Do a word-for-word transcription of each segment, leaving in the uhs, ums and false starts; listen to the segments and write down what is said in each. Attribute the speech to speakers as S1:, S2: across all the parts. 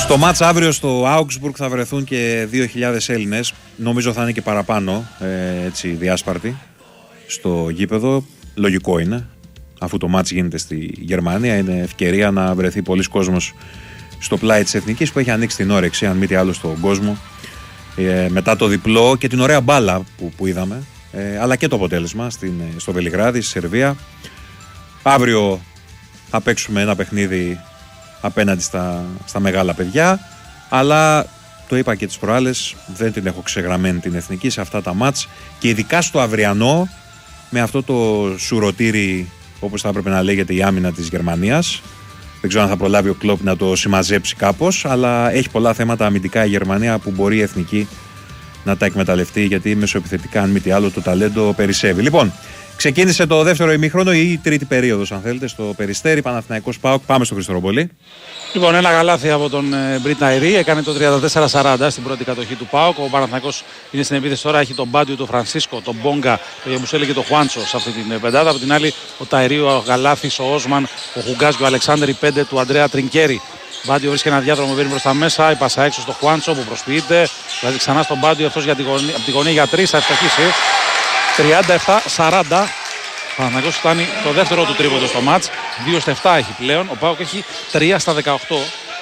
S1: Στο μάτς αύριο στο Augsburg θα βρεθούν και δύο χιλιάδες Έλληνες. Νομίζω θα είναι και παραπάνω, ε, έτσι, διάσπαρτοι στο γήπεδο. Λογικό είναι, αφού το μάτς γίνεται στη Γερμανία. Είναι ευκαιρία να βρεθεί πολλοί κόσμος στο πλάι της Εθνικής, που έχει ανοίξει την όρεξη, αν μη τι άλλο, στον κόσμο, ε, μετά το διπλό και την ωραία μπάλα που, που είδαμε, ε, αλλά και το αποτέλεσμα στην, στο Βελιγράδι, στη Σερβία. Αύριο θα παίξουμε ένα παιχνίδι απέναντι στα, στα μεγάλα παιδιά, αλλά το είπα και τις προάλλες, δεν την έχω ξεγραμμένη την Εθνική σε αυτά τα μάτς, και ειδικά στο αυριανό, με αυτό το σουρωτήρι, όπως θα έπρεπε να λέγεται, η άμυνα της Γερμανίας. Δεν ξέρω αν θα προλάβει ο Κλόπ να το συμμαζέψει κάπως, αλλά έχει πολλά θέματα αμυντικά η Γερμανία που μπορεί η Εθνική να τα εκμεταλλευτεί, γιατί μεσοεπιθετικά, αν μη τι άλλο, το ταλέντο περισσεύει. Λοιπόν, ξεκίνησε το δεύτερο ημίχρονο, ή η τρίτη περίοδος, αν θέλετε, στο Περιστέρι, Παναθηναϊκός ΠΑΟΚ. Πάμε στο Χριστορομπολί.
S2: Λοιπόν, ένα καλάθι από τον Μπριτ Ναϊρή, έκανε το τριάντα τέσσερα σαράντα στην πρώτη κατοχή του ΠΑΟΚ. Ο Παναθηναϊκός είναι στην επίθεση τώρα, έχει τον Μπάντιο, τον Φρανσίσκο, τον Μπόγκα, τον Γιαμπουσέλη και τον Χουάντσο σε αυτή την πεντάδα. Από την άλλη, ο Ταϊρή, ο Γαλάθης, ο Όσμαν, ο Χουγκάς και ο Αλεξάνδρ, οι πέντε του Αντρέα Τρινκέρι. Μπάντιο βρίσκει ένα διάδρομο, μπαίνει προς τα μέσα, η πάσα έξω στο Χουάντσο που προσποιείται. Δηλαδή ξανά στον Μπάντιο, αυτός από τη γωνία για τρεις, θα ευστοχίσει. τριάντα επτά σαράντα. Ο Παναθηναϊκός φτάνει το δεύτερο του τρίποντο στο μάτς. δύο στα επτά έχει πλέον. Ο ΠΑΟΚ έχει τρία στα δεκαοκτώ.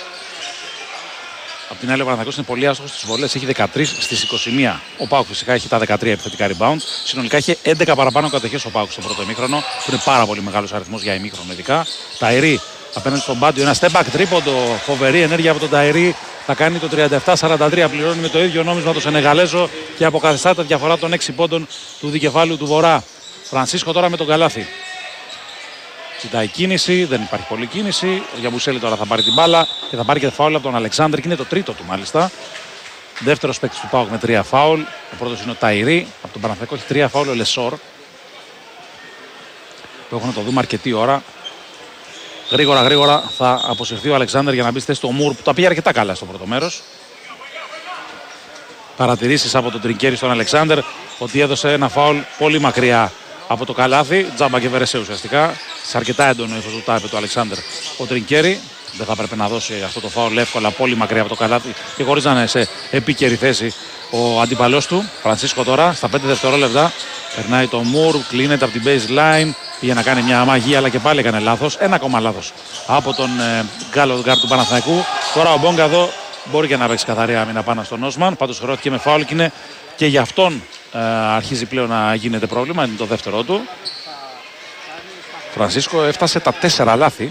S2: Απ' την άλλη, ο Παναθηναϊκός είναι πολύ άστοχος στις βολές. Έχει δεκατρία στις είκοσι μία. Ο ΠΑΟΚ φυσικά έχει τα δεκατρία επιθετικά rebound. Συνολικά έχει έντεκα παραπάνω κατοχές ο ΠΑΟΚ στο πρώτο ημίχρονο, που είναι πάρα πολύ μεγάλος αριθμός για ημίχρονο ειδικά. Ταϊρή απέναντι στον Μπάντιο, ένα step back τρίποντο. Φοβερή ενέργεια από τον Ταϊρή. Θα κάνει το τριάντα επτά σαράντα τρία. Πληρώνει με το ίδιο νόμισμα το Σενεγαλέζο και αποκαθιστά τη διαφορά των έξι πόντων του δικεφάλου του Βορρά. Φρανσίσκο τώρα με τον καλάθι. Κοιτάει κίνηση, δεν υπάρχει πολλή κίνηση. Ο Γιαμπουσέλη τώρα θα πάρει την μπάλα και θα πάρει και φάουλ από τον Αλεξάνδρ, και είναι το τρίτο του μάλιστα. Δεύτερος παίκτης του ΠΑΟΚ με τρία φάουλ. Ο πρώτος είναι ο Ταϊρή. Από τον Παναθηναϊκό έχει τρία φάουλ ο Λεσόρ, που έχουν να το δούμε αρκετή ώρα. Γρήγορα γρήγορα θα αποσυρθεί ο Αλεξάνδρ για να μπει στη θέση του Μουρ, που τα πήγε αρκετά καλά στο πρώτο μέρος. Παρατηρήσεις από τον Τρινκέρι στον Αλεξάνδρ, ότι έδωσε ένα φάουλ πολύ μακριά από το καλάθι, τζάμπα και βερεσέ ουσιαστικά. Σε αρκετά έντονο ύφος του τάπε του Αλεξάνδρ ο Τρινκέρι. Δεν θα πρέπει να δώσει αυτό το φάουλ εύκολα, πολύ μακριά από το καλάθι και χωρίς να είναι σε επίκαιρη θέση ο αντίπαλός του. Φρανσίσκο τώρα στα πέντε δευτερόλεπτα περνάει το Μουρ, κλείνεται από την baseline. Πήγε να κάνει μια μαγεία, αλλά και πάλι έκανε λάθος. Ένα ακόμα λάθος από τον ε, Γκάλο γκάρ του Παναθηναϊκού. Τώρα ο Μπόγκα εδώ μπορεί και να παίξει καθαρή άμυνα πάνω στον Όσμαν. Πάντως χρεώθηκε με φάουλ και, είναι, και για αυτόν ε, αρχίζει πλέον να γίνεται πρόβλημα. Είναι το δεύτερό του. Φρανσίσκο έφτασε τα τέσσερα λάθη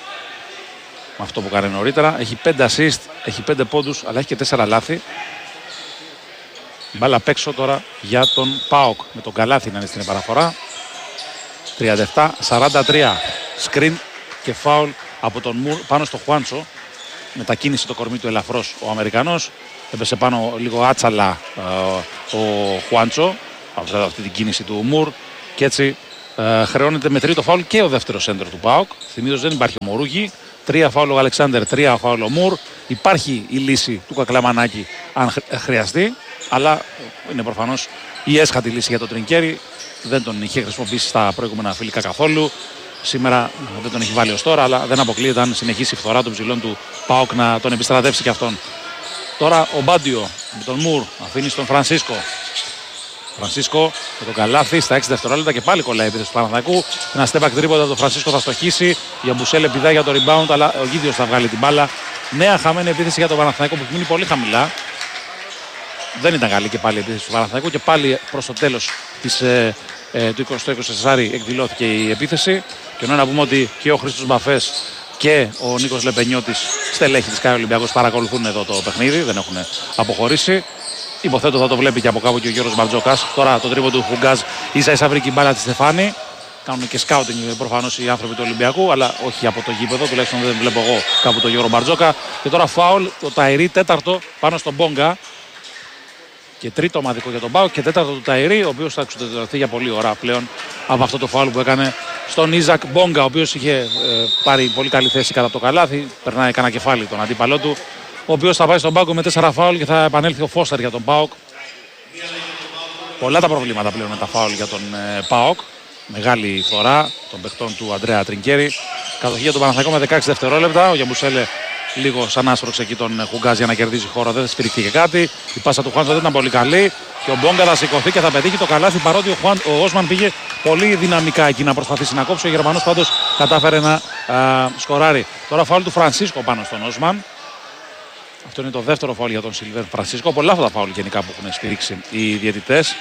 S2: με αυτό που κάνει νωρίτερα. Έχει πέντε assist, έχει πέντε πόντους, αλλά έχει και τέσσερα λάθη. Μπάλα απ' έξω τώρα για τον ΠΑΟΚ, με τον καλάθι να είναι στην επαναφορά. τριάντα επτά σαράντα τρία. Σκριν και φάουλ από τον Μουρ πάνω στο Χουάντσο. Μετακίνησε το κορμί του ελαφρώς ο Αμερικανός. Έπεσε πάνω λίγο άτσαλα ε, ο Χουάντσο από αυτή την κίνηση του Μουρ. Και έτσι ε, χρεώνεται με τρίτο φάουλ και ο δεύτερος σέντερ του ΠΑΟΚ. Θυμίζω δεν υπάρχει ο Μωρούγη. Τρία φάουλ ο Αλεξάνδερ, τρία φάουλ ο Μουρ. Υπάρχει η λύση του Κακλαμανάκη αν χρειαστεί. Αλλά είναι προφανώς η έσχατη λύση για τον Τρινκέρι. Δεν τον είχε χρησιμοποιήσει στα προηγούμενα φιλικά καθόλου. Σήμερα δεν τον έχει βάλει ως τώρα, αλλά δεν αποκλείεται αν συνεχίσει η φθορά των ψηλών του ΠΑΟΚ να τον επιστρατεύσει και αυτόν. Τώρα ο Μπάντιο με τον Μουρ αφήνει στον Φρανσίσκο. Φρανσίσκο με τον καλάθι στα έξι δευτερόλεπτα και πάλι κολλάει η επίθεση του Παναθηναϊκού. Ένα step back τρίποντα, τον Φρανσίσκο θα στοχίσει. Για Μπουσέλε πηδάει για το rebound, αλλά ο ίδιος θα βγάλει την μπάλα. Νέα χαμένη επίθεση για τον Παναθηναϊκό που μείνει πολύ χαμηλά. Δεν ήταν καλή και πάλι η επίθεση του Παναθηναϊκού και πάλι προς το τέλος της, ε, ε, του είκοσι είκοσι τέσσερα εκδηλώθηκε η επίθεση. Και ενώ να πούμε ότι και ο Χρήστος Μπαφές και ο Νίκος Λεπενιώτης, στελέχη της ΚΑΕ Ολυμπιακός, παρακολουθούν εδώ το παιχνίδι, δεν έχουν αποχωρήσει. Υποθέτω θα το βλέπει και από κάπου και ο Γιώργος Μπαρτζόκας. Τώρα το τρίπο του Χουγκάζ ίσα ίσα βρήκε η μπάλα τη Στεφάνη. Κάνουν και σκάουτινγκ προφανώς οι άνθρωποι του Ολυμπιακού, αλλά όχι από το γήπεδο, τουλάχιστον δεν βλέπω εγώ κάπου τον Γιώργο Μπαρτζόκα. Και τώρα φάουλ, το Ταϊρή τέταρτο πάνω στον Μπόγκα. Και τρίτο ομαδικό για τον ΠΑΟΚ και τέταρτο του Ταϊρή, ο οποίος θα εξουδετερωθεί για πολλή ώρα πλέον από αυτό το φάουλ που έκανε στον Ιζακ Μπόγκα, ο οποίος είχε ε, πάρει πολύ καλή θέση κατά το καλάθι. Περνάει κανένα κεφάλι τον αντίπαλό του, ο οποίος θα πάει στον πάγκο με τέσσερα φάουλ και θα επανέλθει ο Φώστερ για τον ΠΑΟΚ. Πολλά τα προβλήματα πλέον με τα φάουλ για τον ε, ΠΑΟΚ. Μεγάλη φορά των παιχτών του Αντρέα Τρινκέρι. Κατοχή για τον Παναθηναϊκό με δεκαέξι δευτερόλεπτα. Ο Γιαμπουσέλε λίγο σαν άσπρωξε εκεί τον Χουγκάζ για να κερδίζει χώρο. Δεν στηρίχθηκε κάτι. Η πάσα του Χουάντσο δεν ήταν πολύ καλή. Και ο Μπόγκα θα σηκωθεί και θα πετύχει το καλάθι, παρότι ο, Χουάν, ο Όσμαν πήγε πολύ δυναμικά εκεί να προσπαθήσει να κόψει. Ο Γερμανός πάντως κατάφερε να α, σκοράρει. Τώρα φάουλ του Φρανσίσκο πάνω στον Όσμαν. Αυτό είναι το δεύτερο φάουλ για τον Σιλβέρ Φρανσίσκο. Πολλά αυτά τα φάουλ γενικά που έχουν στηρίξει οι διαιτητές.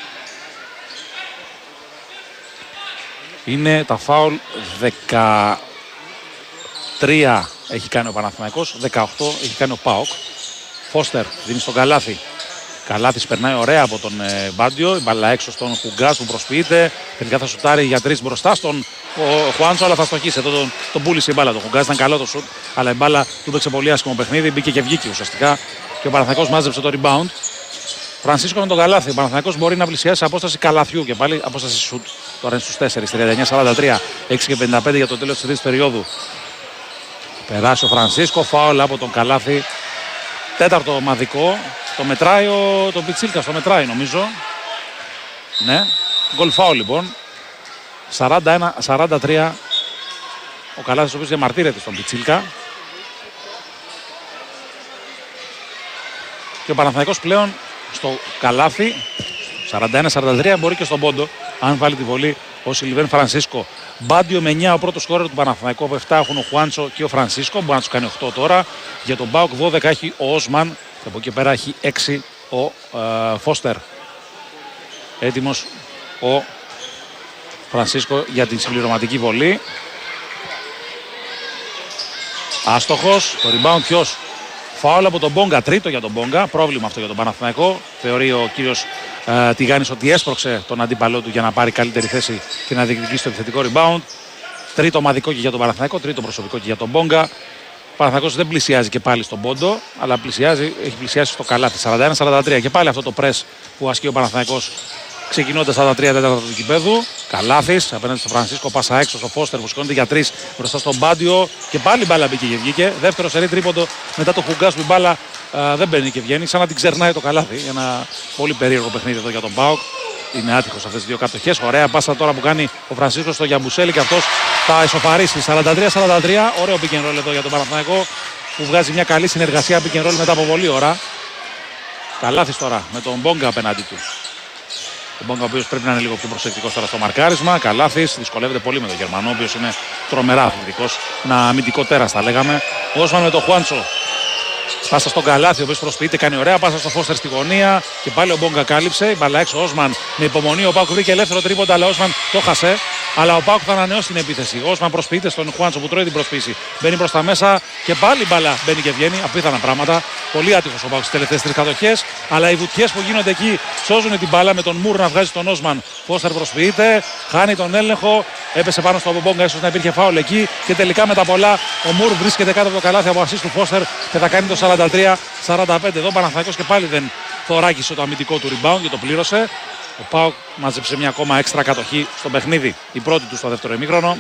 S2: Είναι τα φάουλ δεκατρία έχει κάνει ο Παναθηναϊκός, δεκαοκτώ έχει κάνει ο ΠΑΟΚ. Φώστερ δίνει στον Καλάθι. Καλάθις περνάει ωραία από τον ε, Μπάντιο. Η μπάλα έξω στον Χουγκάς που προσποιείται. Τελικά θα σουτάρει για τρεις μπροστά στον ο Χουάντσο, αλλά θα στοχίσει. Εδώ τον, τον πούλησε η μπάλα. Το Χουγκάς ήταν καλό το σουτ, αλλά η μπάλα του παίξε πολύ άσχημο παιχνίδι. Μπήκε και βγήκε ουσιαστικά. Και ο Παναθηναϊκός μάζεψε το rebound. Φρανσίσκο με τον Καλάθι. Ο Παναθηναϊκός μπορεί να πλησιάσει σε απόσταση καλαθιού και πάλι απόσταση σουτ. Τώρα είναι στους τέσσερα, τριάντα εννιά σαράντα τρία, έξι και πενήντα πέντε για το τέλος της τρίτης περίοδου. Περάσει ο Φρανσίσκο, φάουλ από τον Καλάθι. Τέταρτο ομαδικό. Το μετράει ο το Πιτσίλκα, το μετράει νομίζω. Ναι, γκολ φάουλ λοιπόν. σαράντα ένα σαράντα τρία. Ο Καλάθης ο οποίος διαμαρτύρεται στον Πιτσίλκα. Και ο Παναθηναϊκός πλέον στο καλάθι σαράντα ένα σαράντα τρία μπορεί και στον πόντο αν βάλει τη βολή ο Σιλβέν Φρανσίσκο. Μπάντιο με εννιά ο πρώτος σκόρερ του Παναθηναϊκού. Από επτά έχουν ο Χουάντσο και ο Φρανσίσκο. Μπορεί να τους κάνει οκτώ τώρα. Για τον ΠΑΟΚ δώδεκα έχει ο Όσμαν. Και από εκεί πέρα έχει έξι ο ε, Φώστερ. Έτοιμος ο Φρανσίσκο για την συμπληρωματική βολή. Άστοχος. Το rebound ποιος? Φάουλ από τον Μπόγκα, τρίτο για τον Μπόγκα. Πρόβλημα αυτό για τον Παναθηναϊκό. Θεωρεί ο κύριος ε, Τιγάνης ότι έσπρωξε τον αντίπαλό του για να πάρει καλύτερη θέση και να διεκδικήσει το επιθετικό rebound. Τρίτο ομαδικό και για τον Παναθηναϊκό, τρίτο προσωπικό και για τον Μπόγκα. Ο Παναθηναϊκός δεν πλησιάζει και πάλι στον πόντο, αλλά πλησιάζει, έχει πλησιάσει στο καλάθι. σαράντα ένα σαράντα τρία και πάλι αυτό το press που ασκεί ο Παναθηναϊκός. Ξεκινώντας στα τρία τέταρτα του γηπέδου. Καλάθης απέναντι στο Φρανσίσκο, πάσα έξω στο Φώστερ που σηκώνεται για τρεις μπροστά στον Μπάντιο. Και πάλι μπάλα μπήκε και βγήκε. Δεύτερο σερί τρίποντο μετά το Χουγκάς που η μπάλα α, δεν μπαίνει και βγαίνει. Σαν να την ξερνάει το καλάθι. Ένα πολύ περίεργο παιχνίδι εδώ για τον ΠΑΟΚ. Είναι άτυχος αυτές τις δύο κατοχές. Ωραία πάσα τώρα που κάνει ο Φρανσίσκο στο Γιαμπουσέλη και αυτός θα ισοφαρίσει. σαράντα τρία σαράντα τρία. Ωραίο pick and roll εδώ για τον Παναθηναϊκό που βγάζει μια καλή συνεργασία pick and roll μετά από πολλή ώρα. Καλάθης τώρα με τον Μπόγκα απέναντί του. Ο Μπόγκα ο οποίος πρέπει να είναι λίγο πιο προσεκτικός τώρα στο μαρκάρισμα. Καλάθης δυσκολεύεται πολύ με τον Γερμανό, ο οποίος είναι τρομερά αθλητικός. Ένα αμυντικό τέρας θα λέγαμε. Όσμαν με τον Χουάντσο. Πάσα στον Καλάθι, ο οποίος προσποιείται, κάνει ωραία. Πάσα στο Φώστερ στη γωνία. Και πάλι ο Μπόγκα κάλυψε. Η μπαλά έξω. Όσμαν με υπομονή. Ο Πάουκ βρήκε ελεύθερο τρίποντα, αλλά ο Όσμαν το χασε. Αλλά ο Πάουκ θα ανανεώσει την επίθεση. Ο Όσμαν προσποιείται στον Χουάντσο που τρώει την προσποίηση. Μπαίνει προς τα μέσα και πάλι η μπαλά μπαίνει και βγαίνει. Απίθανα πράγματα. Πολύ άτυχος ο Πάουκ στις τελευταίες τρεις κατοχές. Αλλά οι βουτιές που γίνονται εκεί σώζουν την μπάλα με τον Μουρ να βγάζει τον Όσμαν. Φώστερ προσποιείται, χάνει τον έλεγχο. Έπεσε πάνω στον Μπόγκα, ίσως να υπήρχε φάουλ εκεί. Και τελικά με τα πολλά ο Μουρ βρίσκεται κάτω από το καλάθι από ασίστ του Φώστερ και θα κάνει το σαράντα τρία σαράντα πέντε. Εδώ ο Παναθηναϊκός και πάλι δεν θωράκισε το αμυντικό του rebound και το πλήρωσε. Ο ΠΑΟΚ μάζεψε μια ακόμα έξτρα κατοχή στο παιχνίδι. Η πρώτη του στο δεύτερο ημίχρονο.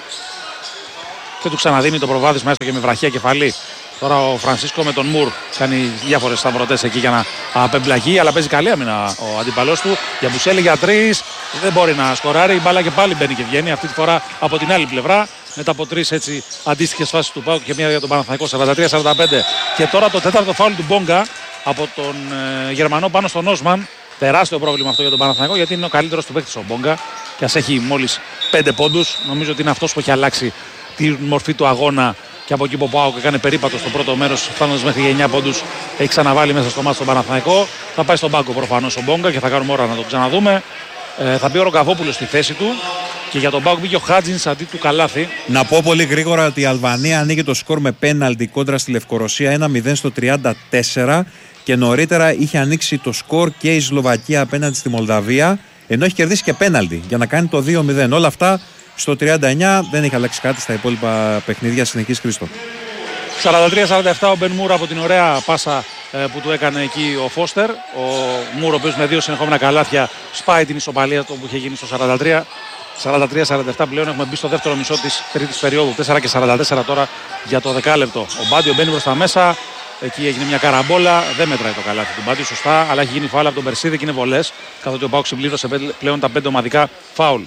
S2: Και του ξαναδίνει το προβάδισμα έστω και με βραχία κεφαλή. Τώρα ο Φρανσίσκο με τον Μουρ κάνει διάφορες σταυρωτές εκεί για να απεμπλαγεί. Αλλά παίζει καλή άμυνα ο αντίπαλός του. Για Μπουσέλη για τρεις. Δεν μπορεί να σκοράρει. Η μπάλα και πάλι μπαίνει και βγαίνει. Αυτή τη φορά από την άλλη πλευρά. Μετά από τρεις έτσι αντίστοιχες φάσεις του ΠΑΟΚ και μία για τον Παναθηναϊκό σαράντα τρία σαράντα πέντε. Και τώρα το τέταρτο φάουλ του Μπόγκα από τον ε, Γερμανό πάνω στον Όσμαν. Τεράστιο πρόβλημα αυτό για τον Παναθηναϊκό γιατί είναι ο καλύτερος του παίκτης ο Μπόγκα. Και ας έχει μόλις πέντε πόντους. Νομίζω ότι είναι αυτός που έχει αλλάξει τη μορφή του αγώνα. Και από εκεί που ο ΠΑΟΚ έκανε περίπατο στο πρώτο μέρος, φτάνοντας μέχρι εννιά πόντους, έχει ξαναβάλει μέσα στο μάτι στον Παναθηναϊκό. Θα πάει στον πάγκο προφανώς ο Μπόγκα και θα κάνουμε ώρα να το ξαναδούμε. Ε, θα μπει ο Ροκαβόπουλος στη θέση του. Και για τον ΠΑΟΚ μπήκε ο Χάτζινς αντί του Καλάθι.
S1: Να πω πολύ γρήγορα ότι η Αλβανία ανοίγει το σκορ με πέναλτι κόντρα στη Λευκορωσία ένα μηδέν στο τριάντα τέσσερα. Και νωρίτερα είχε ανοίξει το σκορ και η Σλοβακία απέναντι στη Μολδαβία. Ενώ έχει κερδίσει και πέναλτι για να κάνει το δύο μηδέν. Όλα αυτά στο τριάντα εννιά, δεν έχει αλλάξει κάτι στα υπόλοιπα παιχνίδια. Συνεχής Χρήστο.
S2: σαράντα τρία σαράντα επτά ο Μπεν Μουρ από την ωραία πάσα ε, που του έκανε εκεί ο Φώστερ. Ο Μουρ, ο οποίος με δύο συνεχόμενα καλάθια σπάει την ισοπαλία του που είχε γίνει στο σαράντα τρία. σαράντα τρία σαράντα επτά πλέον έχουμε μπει στο δεύτερο μισό της τρίτης περίοδου. τέσσερα και σαράντα τέσσερα τώρα για το δεκάλεπτο. Ο Μπάντιο μπαίνει προς τα μέσα. Εκεί έγινε μια καραμπόλα. Δεν μετράει το καλάθι του Μπάντιο, σωστά. Αλλά έχει γίνει φάουλ από τον Περσίδη και είναι βολές. Καθότι ο ΠΑΟΚ συμπλήρωσε πλέον τα πέντε ομαδικά φάουλ.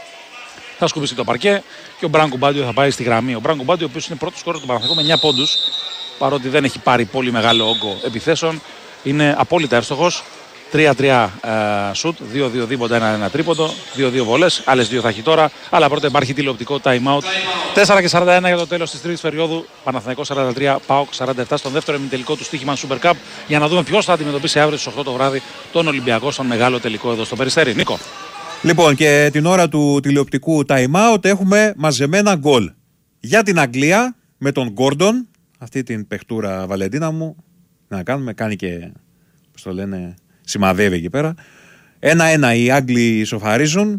S2: Θα σκουπιστεί το παρκέ και ο Μπράνκο Μπάντιο θα πάει στη γραμμή. Ο Μπράνκο Μπάντιο, ο οποίος είναι πρώτος σκόρερ του Παναθηναϊκού με εννιά πόντους. παρότι δεν έχει πάρει πολύ μεγάλο όγκο επιθέσεων, είναι απόλυτα εύστοχος. τρία τρία ε, σουτ, δύο δύο δίποντα, ένα ένα τρίποντο, δύο δύο βολές, άλλες δύο θα έχει τώρα, αλλά πρώτα υπάρχει τηλεοπτικό time out. τέσσερα και σαράντα ένα για το τέλος της τρίτης περίοδου. Παναθηναϊκός σαράντα τρία, ΠΑΟΚ σαράντα επτά στον δεύτερο ημιτελικό του στοίχημα Super Cup, για να δούμε ποιος θα αντιμετωπίσει αύριο στις οκτώ το βράδυ τον Ολυμπιακό στον μεγάλο τελικό εδώ στο Περιστέρι. Νίκο.
S1: Λοιπόν, και την ώρα του τηλεοπτικού time out έχουμε μαζεμένα γκολ για την Αγγλία με τον Γκόρντον, αυτή την παιχτούρα Βαλεντίνα μου. Να κάνουμε, κάνει και, πώς το λένε, σημαδεύει εκεί πέρα. Ένα ένα οι Άγγλοι ισοφαρίζουν.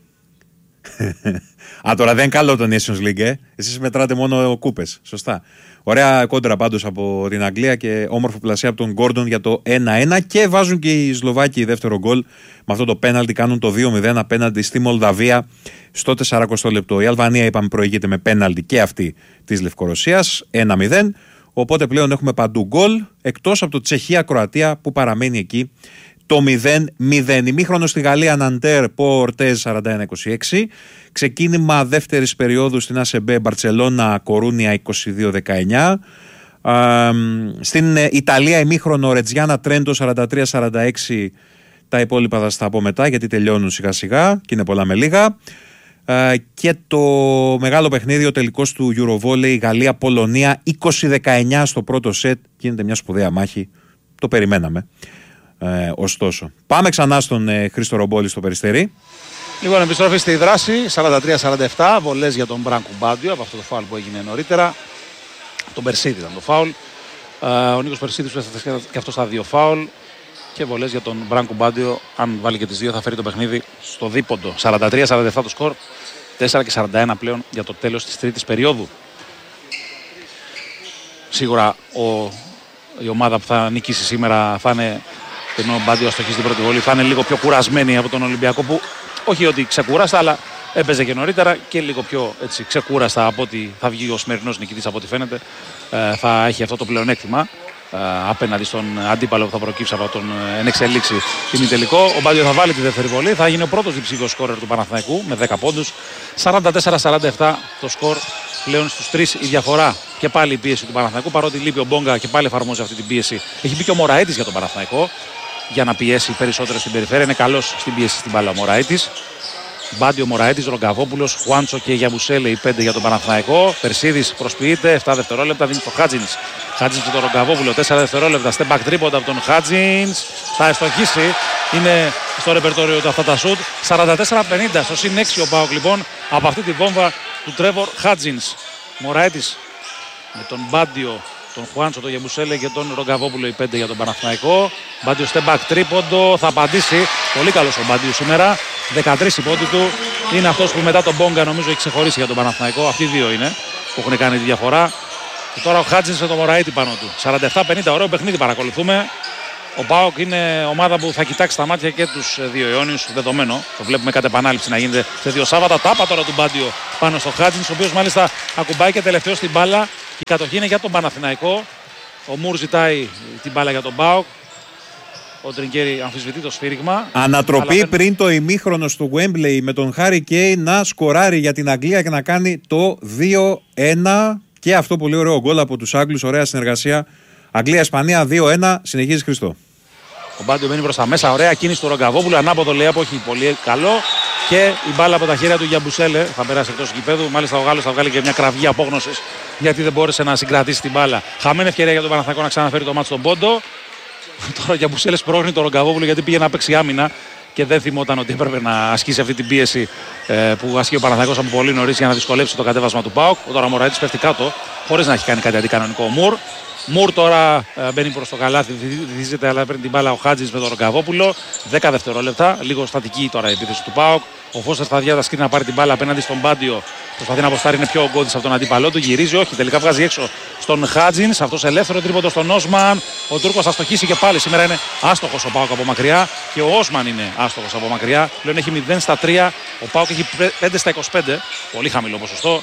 S1: Α, τώρα δεν είναι καλό το Nations League, ε. Εσείς μετράτε μόνο κούπες. Σωστά. Ωραία κόντρα πάντως από την Αγγλία και όμορφο πλασία από τον Γκόρντον για το ένα ένα. Και βάζουν και οι Σλοβάκοι δεύτερο γκολ. Με αυτό το πέναλτι κάνουν το δύο μηδέν απέναντι στη Μολδαβία στο σαράντα λεπτό. Η Αλβανία, είπαμε, προηγείται με πέναλτι και αυτή της Λευκορωσίας. ένα μηδέν. Οπότε πλέον έχουμε παντού γκολ, εκτός από το Τσεχία-Κροατία που παραμένει εκεί το μηδέν μηδέν. Ημίχρονο στη Γαλλία, Ναντέρ, Πορτέζ σαράντα ένα είκοσι έξι. Ξεκίνημα δεύτερης περίοδου στην ΑΣΕΜΠΕ, Μπαρτσελώνα, Κορούνια είκοσι δύο δεκαεννιά. Α, στην Ιταλία, ημίχρονο, Ρετζιάνα, Τρέντο σαράντα τρία σαράντα έξι. Τα υπόλοιπα θα στα πω μετά γιατί τελειώνουν σιγά σιγά και είναι πολλά με λίγα. Uh, και το μεγάλο παιχνίδι, ο τελικός του Eurovolley, Γαλλία-Πολωνία, είκοσι δεκαεννιά στο πρώτο σετ. Γίνεται μια σπουδαία μάχη. Το περιμέναμε. Uh, ωστόσο, πάμε ξανά στον uh, Χρήστο Ρομπόλη στο Περιστέρι.
S2: Λοιπόν, επιστροφή στη δράση. σαράντα τρία σαράντα επτά. Βολές για τον Μπράνκο Μπάντιο από αυτό το φάουλ που έγινε νωρίτερα. Τον Περσίδη ήταν το φάουλ. Uh, ο Νίκος Περσίδης που έφτασε και αυτό στα δύο φάουλ. Και βολές για τον Μπράνκο Μπάντιο. Αν βάλει και τις δύο, θα φέρει το παιχνίδι στο δίποντο. σαράντα τρία σαράντα επτά το σκορ. τέσσερα και σαράντα ένα πλέον για το τέλος της τρίτης περίοδου. Σίγουρα ο, η ομάδα που θα νικήσει σήμερα θα είναι, ενώ ο Μπάντιο αστοχεί στην πρώτη βολή, θα είναι λίγο πιο κουρασμένη από τον Ολυμπιακό που όχι ότι ξεκουράστα, αλλά έπαιζε και νωρίτερα και λίγο πιο έτσι, ξεκούραστα από ότι θα βγει ο σημερινός νικητής από ό,τι φαίνεται. Ε, θα έχει αυτό το πλεονέκτημα Uh, απέναντι στον αντίπαλο που θα προκύψει από τον uh, εν εξελίξη ημιτελικό. Ο Μπάντιο θα βάλει τη δεύτερη βολή, θα γίνει ο πρώτος διψήφιος σκόρερ του Παναθηναϊκού με δέκα πόντους. σαράντα τέσσερα σαράντα επτά το σκορ, πλέον στους τρεις η διαφορά. Και πάλι η πίεση του Παναθηναϊκού, παρότι λείπει ο Μπόγκα και πάλι εφαρμόζει αυτή την πίεση. Έχει μπει και ο Μωραήτης για τον Παναθηναϊκό για να πιέσει περισσότερο στην περιφέρεια. Είναι καλός στην πίεση στην μπάλα ο Μωραήτης. Μπάντιο, Μωραήτης, Ρογκαβόπουλος, Χουάντσο και Γιαμπουσέλε, οι πέντε για τον Παναθηναϊκό. Περσίδης προσποιείται, επτά δευτερόλεπτα, δίνει στο Χάτζινς. Χάτζινς και τον Ρογκαβόπουλο, τέσσερα δευτερόλεπτα. Step back τρίποντα από τον Χάτζινς. Θα ευστοχίσει, είναι στο ρεπερτόριο του αυτά τα σουτ. σαράντα τέσσερα πενήντα στο συν έξι ο ΠΑΟΚ λοιπόν από αυτή τη βόμβα του Τρέβορ Χάτζινς. Μωραήτης με τον Μπάντιο, τον Χουάντσο, τον Γιαμπουσέλε και τον Ρογκαβόπουλο, οι πέντε για τον Παναθηναϊκό. Μπάντιο step back τρίποντο, θα απαντήσει. Πολύ καλός ο Μπάντιο σήμερα. δεκατρείς η πόντη του. Είναι αυτός που μετά τον Μπόγκα νομίζω έχει ξεχωρίσει για τον Παναθηναϊκό. Αυτοί οι δύο είναι που έχουν κάνει τη διαφορά. Και τώρα ο Χάτζινς με τον Μωραήτη πάνω του. σαράντα επτά πενήντα, ωραίο παιχνίδι παρακολουθούμε. Ο ΠΑΟΚ είναι ομάδα που θα κοιτάξει τα μάτια και τους δύο αιώνιους, δεδομένο. Το βλέπουμε κατ' επανάληψη να γίνεται σε δύο Σάββατα. Τάπα τώρα του Μπάντιο πάνω στο Χάτζινς, ο οποίος μάλιστα ακουμπάει και τελευταίο στην μπάλα. Η κατοχή είναι για τον Παναθηναϊκό. Ο Μουρ ζητάει την μπάλα για τον ΠΑΟΚ. Ο Τριγκέρι αμφισβητεί το σφύριγμα.
S1: Ανατροπή αλλά... πριν το ημίχρονο στο Wembley με τον Χάρι Κέιν να σκοράρει για την Αγγλία και να κάνει το δύο ένα. Και αυτό πολύ ωραίο γκολ από τους Άγγλους. Ωραία συνεργασία. Αγγλία-Ισπανία δύο ένα. Συνεχίζει Χριστό.
S2: Ο Μπάντιο μένει προς τα μέσα. Ωραία κίνηση του Ρογκαβόπουλου. Ανάποδο λέει από όχι πολύ καλό. Και η μπάλα από τα χέρια του Γιαμπουσέλε θα περάσει εκτός γηπέδου. Μάλιστα ο Γάλλος θα βγάλει και μια κραυγή απόγνωσης γιατί δεν μπόρεσε να συγκρατήσει την μπάλα. Χαμένη ευκαιρία για τον Παναθηναϊκό να ξαναφέρει το μάτι στον πόντο. Τώρα ο Γιαμπουσέλε πρόχνει τον Ρογκαβόπουλο γιατί πήγε να παίξει άμυνα και δεν θυμόταν ότι έπρεπε να ασκήσει αυτή την πίεση ε, που ασκεί ο Παναθηναϊκός από πολύ νωρίς για να δυσκολεύσει το κατέβασμα του ΠΑΟΚ. Τώρα ο Μωραήτης πέφτει κάτω χωρίς να έχει κάνει κάτι αντικανονικό. Ο Μουρ. Μουρ τώρα ε, μπαίνει προς το καλάθι, βυθίζεται αλλά παίρνει την μπάλα ο Χάτζης με τον Ρογκαβόπουλο. δέκα δευτερόλεπτα, λίγο στατική τώρα η επίθεση του ΠΑΟΚ. Ο Φώστερ στα διάτασκη να πάρει την μπάλα απέναντι στον Μπάντιο. Προσπαθεί να αποστάρει, είναι πιο ογκώδης από τον αντίπαλό του. Γυρίζει, όχι, τελικά βγάζει έξω στον Χάτζινς. Αυτός ελεύθερο τρίποντο στον Όσμαν. Ο Τούρκος θα στοχίσει και πάλι. Σήμερα είναι άστοχος ο ΠΑΟΚ από μακριά και ο Όσμαν είναι άστοχος από μακριά. Πλέον έχει μηδέν στα τρία. Ο ΠΑΟΚ έχει πέντε στα είκοσι πέντε. Πολύ χαμηλό ποσοστό.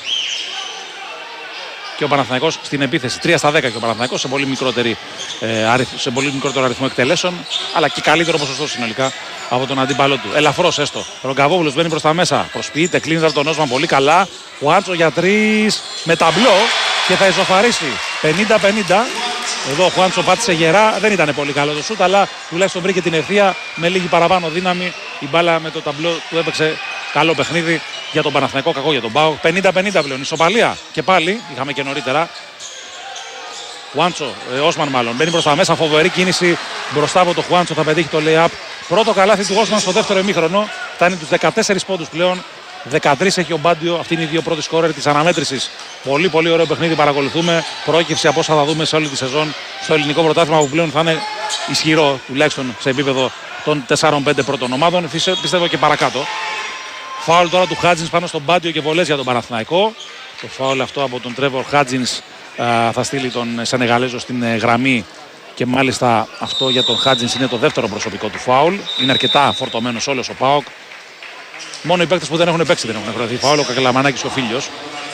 S2: Και ο Παναθηναϊκός στην επίθεση τρία στα δέκα και ο Παναθηναϊκός σε πολύ, ε, σε πολύ μικρότερο αριθμό εκτελέσεων, αλλά και καλύτερο ποσοστό συνολικά από τον αντίπαλό του. Ελαφρώς έστω. Ρογκαβόπουλος μπαίνει προς τα μέσα. Προσποιείται, κλείνει τον Όσμαν πολύ καλά. Ο Άτσο για τρεις με ταμπλό και θα ισοφαρίσει πενήντα πενήντα. Εδώ ο Χουάντσο πάτησε γερά, δεν ήταν πολύ καλό το σούτ, αλλά τουλάχιστον βρήκε την ευθεία με λίγη παραπάνω δύναμη. Η μπάλα με το ταμπλό του έπαιξε καλό παιχνίδι για τον Παναθηναϊκό, κακό για τον ΠΑΟΚ. πενήντα πενήντα πλέον, ισοπαλία και πάλι, είχαμε και νωρίτερα. Χουάντσο, ε, Όσμαν μάλλον, μπαίνει προς τα μέσα, φοβερή κίνηση μπροστά από το Χουάντσο, θα πετύχει το lay-up. Πρώτο καλάθι του Όσμαν στο δεύτερο ημίχρονο, φτάνει τους δεκατέσσερις πόντους πλέον. δεκατρείς έχει ο Μπάντιο, αυτή είναι οι δύο πρώτοι σκόρερ της αναμέτρησης. Πολύ πολύ ωραίο παιχνίδι παρακολουθούμε. Προέκυψη από όσα θα δούμε σε όλη τη σεζόν στο ελληνικό πρωτάθλημα που πλέον θα είναι ισχυρό τουλάχιστον σε επίπεδο των τεσσάρων πέντε πρώτων ομάδων. Πιστεύω και παρακάτω. Φάουλ τώρα του Χάτζινς πάνω στον Μπάντιο και βολές για τον Παναθηναϊκό. Το φάουλ αυτό από τον Τρέβορ Χάτζινς θα στείλει τον Σενεγαλέζο στην γραμμή και μάλιστα αυτό για τον Χάτζινς είναι το δεύτερο προσωπικό του φάουλ. Είναι αρκετά φορτωμένος όλος ο ΠΑΟΚ. Μόνο οι παίκτες που δεν έχουν παίξει δεν έχουν κρατήσει φάουλ, ο Κακελαμανάκης και ο Φίλιος.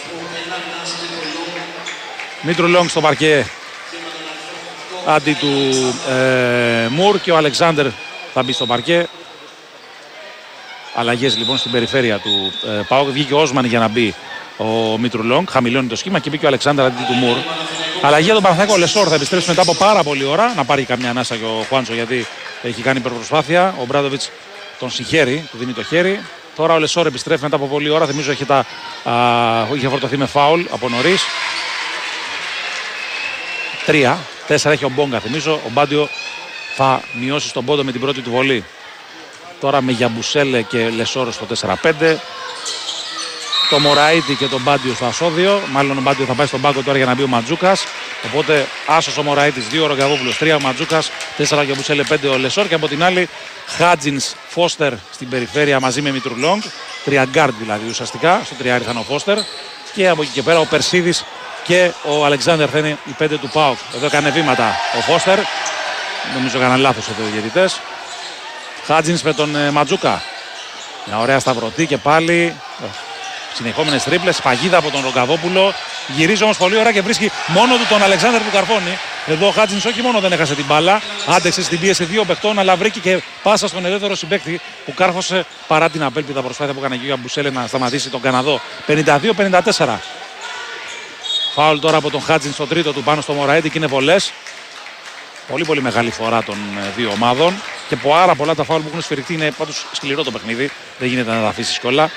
S2: Μήτρου Λόγκ στο παρκέ αντί του ε, Μουρ και ο Αλεξάνδερ θα μπει στο παρκέ. Αλλαγές λοιπόν στην περιφέρεια του ε, ΠΑΟΚ. Βγήκε ο Όσμαν για να μπει ο Μήτρου Λόγκ, χαμηλώνει το σχήμα και μπήκε ο Αλεξάνδερ αντί του Μουρ. Αλλαγή για τον Παναθηναϊκό, ο Λεσόρ θα επιστρέψει μετά από πάρα πολλή ώρα. Να πάρει καμιά ανάσα και ο Χουάντσο γιατί έχει κάνει υπερπροσπάθεια. Ο Μπράντοβιτς τον συγχαίρει, του δίνει το χέρι. Τώρα ο Λεσόρ επιστρέφει μετά από πολλή ώρα. Θυμίζω είχε, τα, α, είχε φορτωθεί με φάουλ από νωρίς. Τρία, τέσσερα έχει ο Μπόγκα. Θυμίζω ο Μπάντιο θα μειώσει στον πόντο με την πρώτη του βολή. Τώρα με Γιαμπουσέλε και Λεσόρ στο τέσσερα πέντε. Το Μωραΐτη και τον Μπάντιο στο ασώδιο. Μάλλον ο Μπάντιο θα πάει στον πάγκο τώρα για να μπει ο Ματζούκας. Οπότε άσος ο Μωραΐτης, δύο ο Ρογκαβόπουλος, τρία ο Ματζούκας, τέσσερα ο Γιαμπουσέλε, πέντε ο Λεσόρ. Και από την άλλη Χάτζινς, Φώστερ στην περιφέρεια μαζί με Μητρουλόγκ. Τρία γκάρντ δηλαδή ουσιαστικά. Στο τριάρι θα είναι ο Φώστερ. Και από εκεί και πέρα ο Περσίδης και ο Αλεξάνδερ θα είναι οι πέντε του ΠΑΟΚ. Εδώ έκανε βήματα ο Φώστερ. Νομίζω έκαναν λάθος εδώ οι διαιτητές. Χάτζινς με τον ε, Ματζούκα. Μια ωραία σταυρωτή και πάλι. Συνεχόμενες τρίπλες, παγίδα από τον Ρογκαβόπουλο. Γυρίζει όμως πολύ ωραία και βρίσκει μόνο του τον Αλεξάνδερ που καρφώνει. Εδώ ο Χάτζινς όχι μόνο δεν έχασε την μπάλα, άντεξε στην πίεση δύο παιχτών, αλλά βρήκε και πάσα στον ελεύθερο συμπαίκτη που κάρφωσε παρά την απέλπιδα προσπάθεια που έκανε και ο Μπουσέλε να σταματήσει τον Καναδό. πενήντα δύο πενήντα τέσσερα. Φάουλ τώρα από τον Χάτζινς στο τρίτο του πάνω στο Μωραΐτη και είναι βολές. Πολύ πολύ μεγάλη φορά των δύο ομάδων και πάρα πολλά τα φάουλ που έχουν σφυριχτεί. Είναι πάντως σκληρό το παιχνίδι, δεν γίνεται να τα αφήσει κιόλα.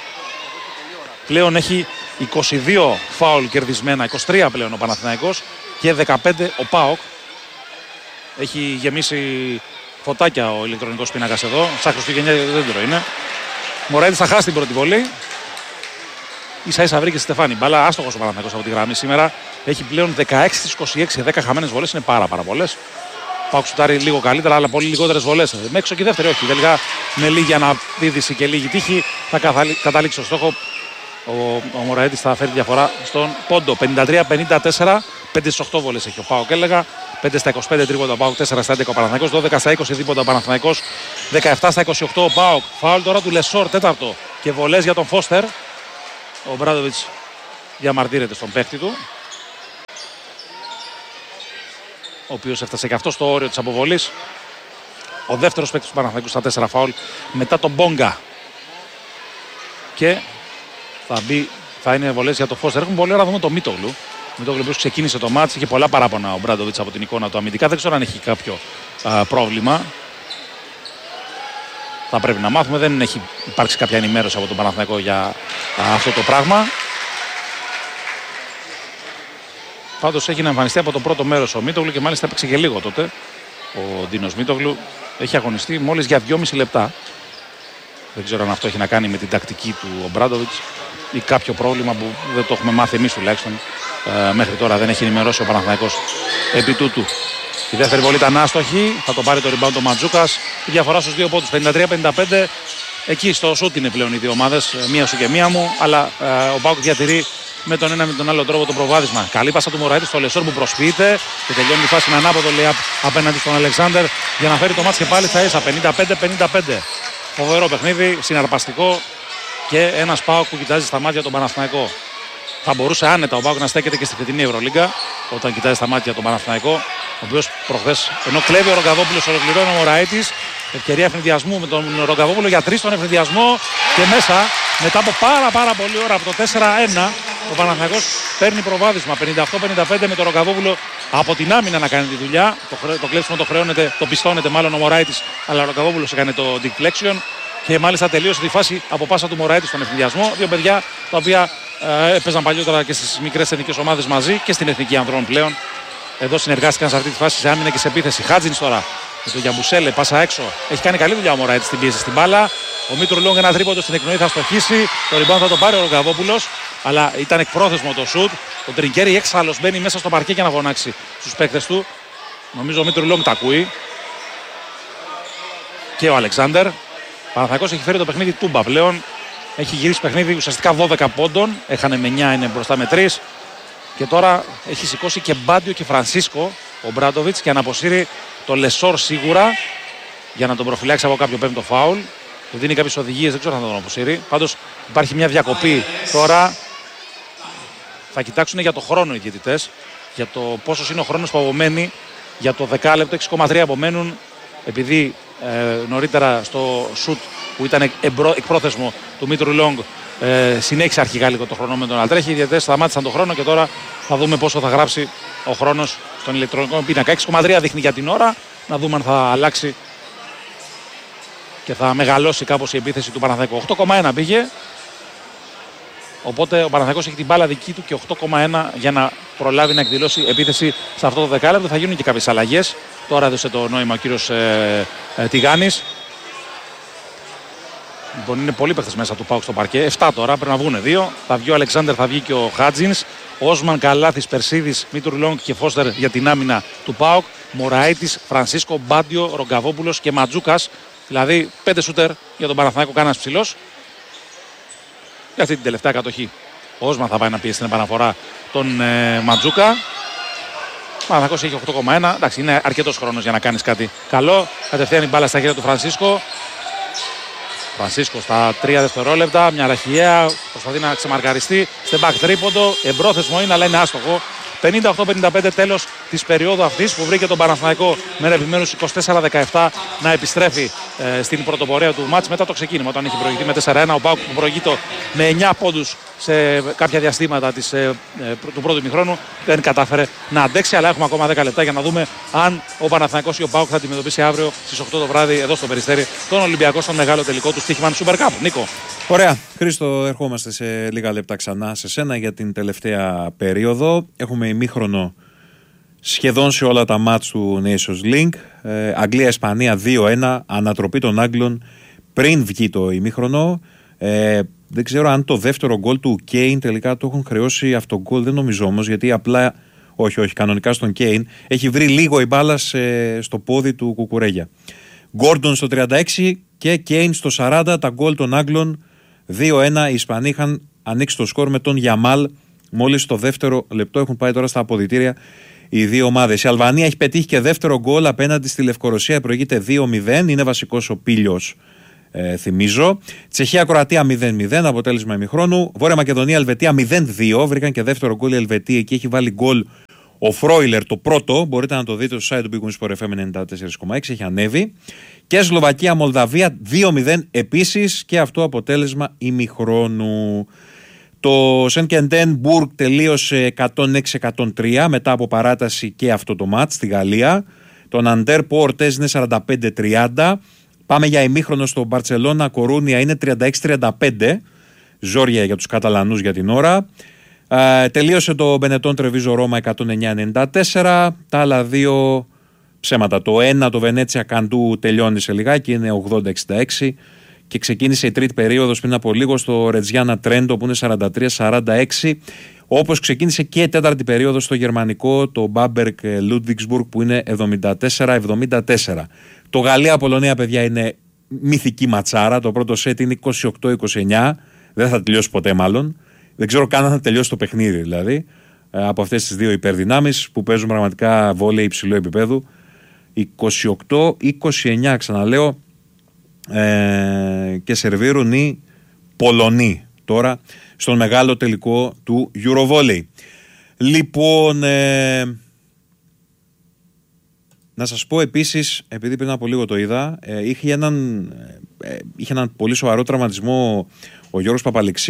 S2: Πλέον έχει είκοσι δύο φάουλ κερδισμένα, είκοσι τρία πλέον ο Παναθηναϊκός και δεκαπέντε ο ΠΑΟΚ. Έχει γεμίσει φωτάκια ο ηλεκτρονικός πίνακας εδώ, σαν Χριστουγεννιάτικο δέντρο είναι. Μωραΐτης θα χάσει την πρώτη βολή. Ίσα ίσα βρήκε στη Στεφάνη μπάλα, άστοχος ο Παναθηναϊκός από τη γραμμή σήμερα. Έχει πλέον δεκαέξι στις είκοσι έξι, δέκα χαμένες βολές, είναι πάρα πάρα πολλές. ΠΑΟΚ σουτάρει λίγο καλύτερα, αλλά πολύ λιγότερες βολές. Με έξω και δεύτερη όχι, τελικά με λίγη αναπήδηση και λίγη τύχη θα καταλήξει στο στόχο. Ο, ο Μωραΐτης θα φέρει διαφορά στον πόντο. πενήντα τρία πενήντα τέσσερα, πέντε στις οκτώ βολές έχει ο ΠΑΟΚ έλεγα. πέντε στα είκοσι πέντε τρίποντα ο ΠΑΟΚ, τέσσερα στα έντεκα ο Παναθηναϊκός, δώδεκα στα είκοσι δίποντα ο Παναθηναϊκός, δεκαεπτά στα είκοσι οκτώ ο ΠΑΟΚ. Φάουλ τώρα του Λεσόρ, τέταρτο και βολές για τον Φώστερ. Ο Μπράντοβιτς διαμαρτύρεται στον παίκτη του, ο οποίος έφτασε και αυτό στο όριο της αποβολής. Ο δεύτερος παίκτης του Παναθηναϊκού στα τέσσερα φάουλ μετά τον Μπόγκα. Και θα, μπει, θα είναι βολές για το Φώστερ. Έχουμε πολύ ώρα να δούμε το Μίτογλου. Ο Μίτογλου που ξεκίνησε το μάτς, είχε πολλά παράπονα ο Μπράντοβιτς από την εικόνα του αμυντικά. Δεν ξέρω αν έχει κάποιο α, πρόβλημα. Θα πρέπει να μάθουμε. Δεν έχει υπάρξει κάποια ενημέρωση από τον Παναθηναϊκό για α, αυτό το πράγμα. Πάντως έχει να εμφανιστεί από το πρώτο μέρος ο Μίτογλου και μάλιστα έπαιξε και λίγο τότε. Ο Ντίνος Μίτογλου έχει αγωνιστεί μόλις για δυόμιση λεπτά. Δεν ξέρω αν αυτό έχει να κάνει με την τακτική του ο Μπράντοβιτς ή κάποιο πρόβλημα που δεν το έχουμε μάθει εμείς τουλάχιστον. Ε, μέχρι τώρα δεν έχει ενημερώσει ο Παναθηναϊκός επί τούτου. Η δεύτερη βολή ήταν άστοχη, θα το πάρει το rebound ο Ματζούκας. Η διαφορά στους δύο πόντους, πενήντα τρία πενήντα πέντε. Εκεί στο σούτ είναι πλέον οι δύο ομάδες, μία σου και μία μου, αλλά ε, ο ΠΑΟΚ διατηρεί με τον ένα με τον άλλο τρόπο το προβάδισμα. Καλή πάσα του Μωραΐτη στο Λεσόρ που προσποιείται και τελειώνει η φάση με ανάποδο layup απέναντι στον Αλεξάνδερ για να φέρει το μάτς και πάλι στα ίσα. πενήντα πέντε πενήντα πέντε. Φοβερό παιχνίδι, συναρπαστικό και ένας ΠΑΟΚ που κοιτάζει στα μάτια τον Παναθηναϊκό. Θα μπορούσε άνετα ο ΠΑΟΚ να στέκεται και στη φετινή Ευρωλίγκα όταν κοιτάζει στα μάτια τον Παναθηναϊκό, ο οποίος προχθές ενώ κλέβει ο Ρογκαβόπουλος, ολοκληρώνει ο Μωραΐτης. Ευκαιρία ευνηδιασμού με τον Ρογκαβόπουλο για τρεις στον ευνηδιασμό και μέσα μετά από πάρα πάρα πολλή ώρα από το τέσσερα ένα ο Παναθηναϊκός παίρνει προβάδισμα πενήντα οκτώ πενήντα πέντε με τον Ρογκαβόπουλο από την άμυνα να κάνει τη δουλειά. Το, χρε... το κλέψιμο το χρεώνεται, το πιστώνεται μάλλον ο Μωράιτης, αλλά ο Ρογκαβόπουλος έκανε το deflection και μάλιστα τελείωσε τη φάση από πάσα του Μωράιτη στον ευθυνδιασμό. Δύο παιδιά τα οποία ε, έπαιζαν παλιότερα και στις μικρές εθνικές ομάδες μαζί και στην εθνική ανδρών πλέον. Εδώ συνεργάστηκαν σε αυτή τη φάση σε άμυνα και σε επίθεση. Χάτζινς τώρα με τον Γιαμπουσέλε, πάσα έξω. Έχει κάνει καλή δουλειά ο Μωράιτης στην πίεση στην μπάλα. Ο Μήτρου Λόγκ ένα τρίποντο στην εκπνοή θα στοχίσει. Το rebound θα το πάρει ο Ρογκαβόπουλος. Αλλά ήταν εκπρόθεσμο το σουτ. Ο Τριγκέρι έξαλλος μπαίνει μέσα στο παρκέ για να φωνάξει στους παίκτες του. Νομίζω ο Μήτρου Λόγκ τα ακούει. Και ο Αλεξάνδερ. Ο Παναθηναϊκός έχει φέρει το παιχνίδι τούμπα πλέον. Έχει γυρίσει παιχνίδι ουσιαστικά δώδεκα πόντων. Έχανε με εννιά, είναι μπροστά με τρία. Και τώρα έχει σηκώσει και Μπάντιο και Φρανσίσκο ο Μπράντοβιτς και να αποσύρει το Λεσόρ σίγουρα για να τον προφυλάξει από κάποιο πέμπτο φάουλ. Του δίνει κάποιες οδηγίες, δεν ξέρω αν θα τον αποσύρει. Πάντως υπάρχει μια διακοπή τώρα. Θα κοιτάξουν για το χρόνο οι διαιτητές. Για το πόσος είναι ο χρόνος που απομένει. Για το δεκάλεπτο, έξι κόμμα τρία απομένουν. Επειδή ε, νωρίτερα στο σουτ που ήταν εμπρό, εκπρόθεσμο του Μήτρου Λόγκ ε, συνέχισε αρχικά λίγο το χρονόμετρο να τρέχει. Οι διαιτητές σταμάτησαν τον χρόνο και τώρα θα δούμε πόσο θα γράψει ο χρόνος στον ηλεκτρονικό πίνακα. έξι κόμμα τρία δείχνει για την ώρα. Να δούμε αν θα αλλάξει και θα μεγαλώσει κάπως η επίθεση του Παναθηναϊκού. οκτώ κόμμα ένα πήγε. Οπότε ο Παναθηναϊκός έχει την μπάλα δική του και οκτώ κόμμα ένα για να προλάβει να εκδηλώσει επίθεση σε αυτό το δεκάλεπτο. Θα γίνουν και κάποιες αλλαγές. Τώρα έδωσε το νόημα ο κύριος ε, ε, Τιγάνης. Λοιπόν, είναι πολλοί παίχτες μέσα του ΠΑΟΚ στο παρκέ. εφτά τώρα, πρέπει να βγουν δύο. Θα βγει ο Αλεξάνδερ, θα βγει και ο Χάτζινς. Όσμαν, Καλάθης, Περσίδης, Μήτρου Λόγκ και Φώστερ για την άμυνα του ΠΑΟΚ. Μωραίτης, Φρανσίσκο, Μπάντιο, Ρογκαβόπουλος και Ματζούκας. Δηλαδή πέντε σούτερ για τον Παναθηναϊκό, κανένας ψηλός. Για αυτή την τελευταία κατοχή. Ο Όσμαν θα πάει να πιέσει την επαναφορά τον ε, Ματζούκα. Ο Παναθηναϊκός έχει οκτώ κόμμα ένα. Εντάξει, είναι αρκετός χρόνος για να κάνεις κάτι καλό. Κατευθείαν η μπάλα στα χέρια του Φρανσίσκο. Φρανσίσκο στα τρία δευτερόλεπτα. Μια ραχιαία. Προσπαθεί να ξεμαρκαριστεί. Στεμπακ τρίποντο. Εμπρόθεσμο είναι, αλλά είναι άστοχο. πενήντα οκτώ πενήντα πέντε τέλος της περίοδου αυτής που βρήκε τον Παναθηναϊκό με επιμέρους είκοσι τέσσερα δεκαεπτά να επιστρέφει ε, στην πρωτοπορία του μάτς μετά το ξεκίνημα. Όταν είχε προηγηθεί με τέσσερα ένα, ο ΠΑΟΚ που προηγείται με εννιά πόντους σε κάποια διαστήματα της, ε, ε, του πρώτου ημιχρόνου δεν κατάφερε να αντέξει. Αλλά έχουμε ακόμα δέκα λεπτά για να δούμε αν ο Παναθηναϊκός ή ο ΠΑΟΚ θα αντιμετωπίσει αύριο στις οκτώ το βράδυ εδώ στο Περιστέρι τον Ολυμπιακό στον μεγάλο τελικό του Στίχημαν Super Cup. Νίκο.
S1: Ωραία. Χρήστο, ερχόμαστε σε λίγα λεπτά ξανά σε σένα για την τελευταία περίοδο. Έχουμε ημίχρονο σχεδόν σε όλα τα μάτς του Nations League. Ε, Αγγλία-Ισπανία δύο ένα, ανατροπή των Άγγλων πριν βγει το ημίχρονο. Ε, δεν ξέρω αν το δεύτερο γκολ του Κέιν τελικά το έχουν χρεώσει αυτό γκολ, δεν νομίζω όμως, γιατί απλά, όχι όχι, κανονικά στον Κέιν έχει βρει λίγο η μπάλα σε, στο πόδι του Κουκουρέγια. Γκόρντον στο τριάντα έξι και Κέιν στο σαράντα, τα γκολ των Άγγλων. δύο ένα, οι Ισπανοί είχαν ανοίξει το σκορ με τον Γιαμάλ. Μόλις το δεύτερο λεπτό έχουν πάει τώρα στα αποδυτήρια οι δύο ομάδες. Η Αλβανία έχει πετύχει και δεύτερο γκολ απέναντι στη Λευκορωσία. Προηγείται δύο μηδέν. Είναι βασικός ο Πίλιος, ε, θυμίζω. Τσεχία-Κροατία μηδέν μηδέν. Αποτέλεσμα ημιχρόνου. Βόρεια Μακεδονία-Ελβετία μηδέν δύο. Βρήκαν και δεύτερο γκολ η Ελβετία. Εκεί έχει βάλει γκολ ο Φρόιλερ το πρώτο. Μπορείτε να το δείτε στο site του Big Win Sport εφ εμ ενενήντα τέσσερα κόμμα έξι. Έχει ανέβει. Και Σλοβακία-Μολδαβία δύο μηδέν επίσης. Και αυτό αποτέλεσμα ημιχρόνου. Το Σεν-Κεντέν-Μπουργκ τελείωσε εκατόν έξι εκατόν τρία μετά από παράταση και αυτό το μάτς στη Γαλλία. Το Ναντέρ Πόρτες είναι σαράντα πέντε τριάντα. Πάμε για ημίχρονο στο Μπαρτσελώνα Κορούνια, είναι τριάντα έξι τριάντα πέντε. Ζόρια για τους Καταλανούς για την ώρα. Ε, τελείωσε το Μπενετόν Τρεβίζο Ρώμα εκατόν εννιά ενενήντα τέσσερα. Τα άλλα δύο ψέματα. Το ένα, το Βενέτσια Καντού, τελειώνει σε λιγάκι, είναι ογδόντα εξήντα έξι. Και ξεκίνησε η τρίτη περίοδος πριν από λίγο στο Ρετζιάνα Τρέντο που είναι σαράντα τρία σαράντα έξι. Όπως ξεκίνησε και η τέταρτη περίοδος στο γερμανικό, το Μπάμπερκ Λούντβιγκσμπουργκ που είναι εβδομήντα τέσσερα εβδομήντα τέσσερα. Το Γαλλία-Πολωνία, παιδιά, είναι μυθική ματσάρα. Το πρώτο σετ είναι είκοσι οκτώ είκοσι εννιά. Δεν θα τελειώσει ποτέ μάλλον. Δεν ξέρω καν αν θα τελειώσει το παιχνίδι δηλαδή. Από αυτές τις δύο υπερδυνάμεις που παίζουν πραγματικά βόλεϊ υψηλού επίπεδου. είκοσι οκτώ είκοσι εννιά, ξαναλέω. Ε, και σερβίρουν οι Πολωνοί τώρα στον μεγάλο τελικό του Eurovolley. Λοιπόν, ε, να σας πω επίσης, επειδή πριν από λίγο το είδα, ε, είχε, έναν, ε, είχε έναν πολύ σοβαρό τραυματισμό ο Γιώργος Παπαλεξίου,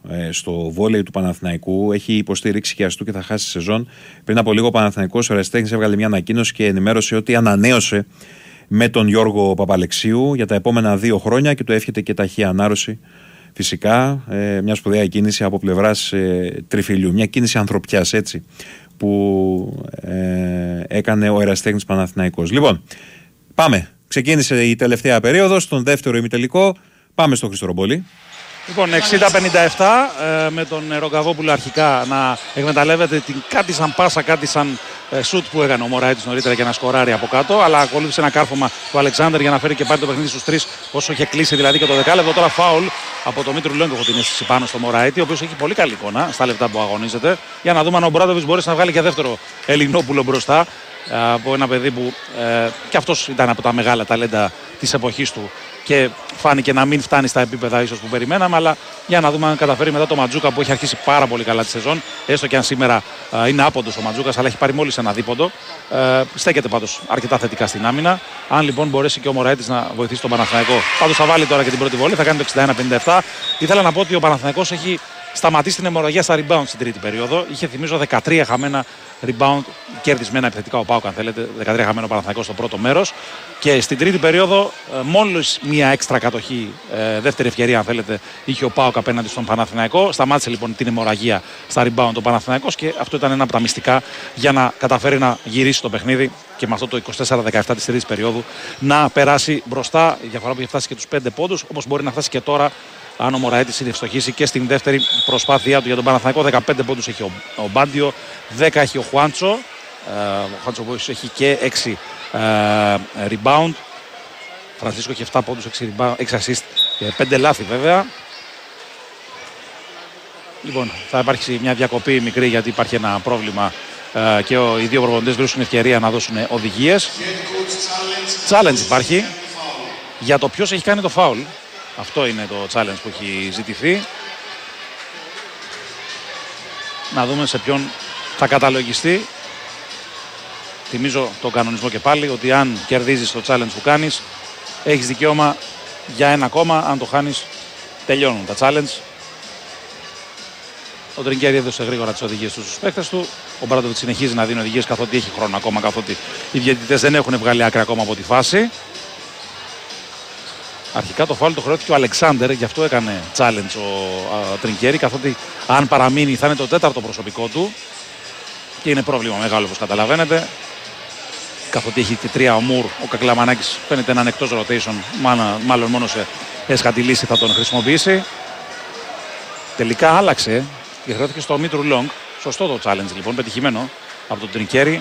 S1: ε, στο βόλεϊ του Παναθηναϊκού. Έχει υποστηρίξει και αστού και θα χάσει σεζόν. Πριν από λίγο ο Παναθηναϊκός, ο Ερασιτέχνης, έβγαλε μια ανακοίνωση και ενημέρωσε ότι ανανέωσε με τον Γιώργο Παπαλεξίου για τα επόμενα δύο χρόνια και του εύχεται και ταχεία ανάρρωση. Φυσικά, ε, μια σπουδαία κίνηση από πλευράς ε, Τριφυλιού. Μια κίνηση ανθρωπιάς, έτσι, που ε, έκανε ο Ερασιτέχνης Παναθηναϊκός. Λοιπόν, πάμε. Ξεκίνησε η τελευταία περίοδος, στον δεύτερο ημιτελικό. Πάμε στο Χρήστο Ρομπόλη.
S2: Λοιπόν, εξήντα πενήντα επτά ε, με τον Ρογκαβόπουλο αρχικά να εκμεταλλεύεται την κάτι σαν πάσα, κάτι σαν ε, σουτ που έκανε ο Μωραήτης νωρίτερα για να σκοράρει από κάτω. Αλλά ακολούθησε ένα κάρφωμα του Αλεξάνδρ για να φέρει και πάλι το παιχνίδι στους τρεις, όσο είχε κλείσει δηλαδή και το δεκάλεπτο. Τώρα φάουλ από τον Μήτρου Λόγκο, έχω την αίσθηση, πάνω στο Μωραήτη, ο οποίος έχει πολύ καλή εικόνα στα λεπτά που αγωνίζεται. Για να δούμε αν ο Μπράντοβιτς μπορεί να βγάλει και δεύτερο Ελληνόπουλο μπροστά από ένα παιδί που ε, και αυτός ήταν από τα μεγάλα ταλέντα της εποχής του και φάνηκε να μην φτάνει στα επίπεδα ίσως που περιμέναμε, αλλά για να δούμε αν καταφέρει μετά το Ματζούκα που έχει αρχίσει πάρα πολύ καλά τη σεζόν, έστω και αν σήμερα ε, είναι άποντος ο Ματζούκας, αλλά έχει πάρει μόλις ένα δίποντο. Ε, στέκεται πάντως αρκετά θετικά στην άμυνα. Αν λοιπόν μπορέσει και ο Μωραήτης να βοηθήσει τον Παναθηναϊκό, πάντως θα βάλει τώρα και την πρώτη βολή, θα κάνει το εξήντα ένα πενήντα επτά. Ήθελα να πω ότι ο Παναθηναϊκός έχει σταματήσει την αιμορραγία στα rebound στην τρίτη περίοδο. Είχε, θυμίζω, δεκατρία χαμένα rebound, κερδισμένα επιθετικά ο ΠΑΟΚ, αν θέλετε, δεκατρία χαμένο Παναθηναϊκό στο πρώτο μέρος. Και στην τρίτη περίοδο, μόλις μία έξτρα κατοχή, ε, δεύτερη ευκαιρία, αν θέλετε, είχε ο ΠΑΟΚ απέναντι στον Παναθηναϊκό. Σταμάτησε λοιπόν την αιμορραγία στα rebound ο Παναθηναϊκός και αυτό ήταν ένα από τα μυστικά για να καταφέρει να γυρίσει το παιχνίδι και με αυτό το είκοσι τέσσερα δεκαεπτά της τρίτης περίοδου να περάσει μπροστά. Η διαφορά που είχε φτάσει και τους πέντε πόντους, όπως μπορεί να φτάσει και τώρα. Αν ο Μωραήτης είναι ευστοχήσει και στην δεύτερη προσπάθειά του για τον Παναθηναϊκό, δεκαπέντε πόντους έχει ο, ο Μπάντιο, δέκα έχει ο Χουάντσο. Ε, ο Χουάντσο που έχει και έξι ε, rebound. Φρανσίσκο έχει επτά πόντους, έξι, rebound, έξι assist και πέντε λάθη βέβαια. Λοιπόν, θα υπάρξει μια διακοπή μικρή γιατί υπάρχει ένα πρόβλημα ε, και ο, οι δύο προπονητές βρίσκουν ευκαιρία να δώσουν οδηγίες. Challenge υπάρχει για το ποιος έχει κάνει το φάουλ. Αυτό είναι το challenge που έχει ζητηθεί. Να δούμε σε ποιον θα καταλογιστεί. Θυμίζω τον κανονισμό και πάλι ότι αν κερδίζεις το challenge που κάνεις, έχεις δικαίωμα για ένα ακόμα. Αν το χάνεις, τελειώνουν τα challenge. Ο Τρινκέρι έδωσε γρήγορα τις οδηγίες στους παίκτες του. Ο Μπράντοβιτς συνεχίζει να δίνει οδηγίες καθότι έχει χρόνο ακόμα, καθότι οι διαιτητές δεν έχουν βγάλει άκρη ακόμα από τη φάση. Αρχικά το φάουλ το χρεώθηκε ο Αλεξάνδερ, γι' αυτό έκανε challenge ο Τρινκέρι, καθότι αν παραμείνει θα είναι το τέταρτο προσωπικό του και είναι πρόβλημα μεγάλο όπως καταλαβαίνετε. Καθότι έχει και τρία ο Μουρ, ο Κακλαμανάκης φαίνεται να είναι εκτός rotation, μάλλον μόνο σε έσχατη λύση θα τον χρησιμοποιήσει. Τελικά άλλαξε και χρεώθηκε στο Μήτρου Λόγκ. Σωστό το challenge λοιπόν, πετυχημένο από τον Τρινκέρι.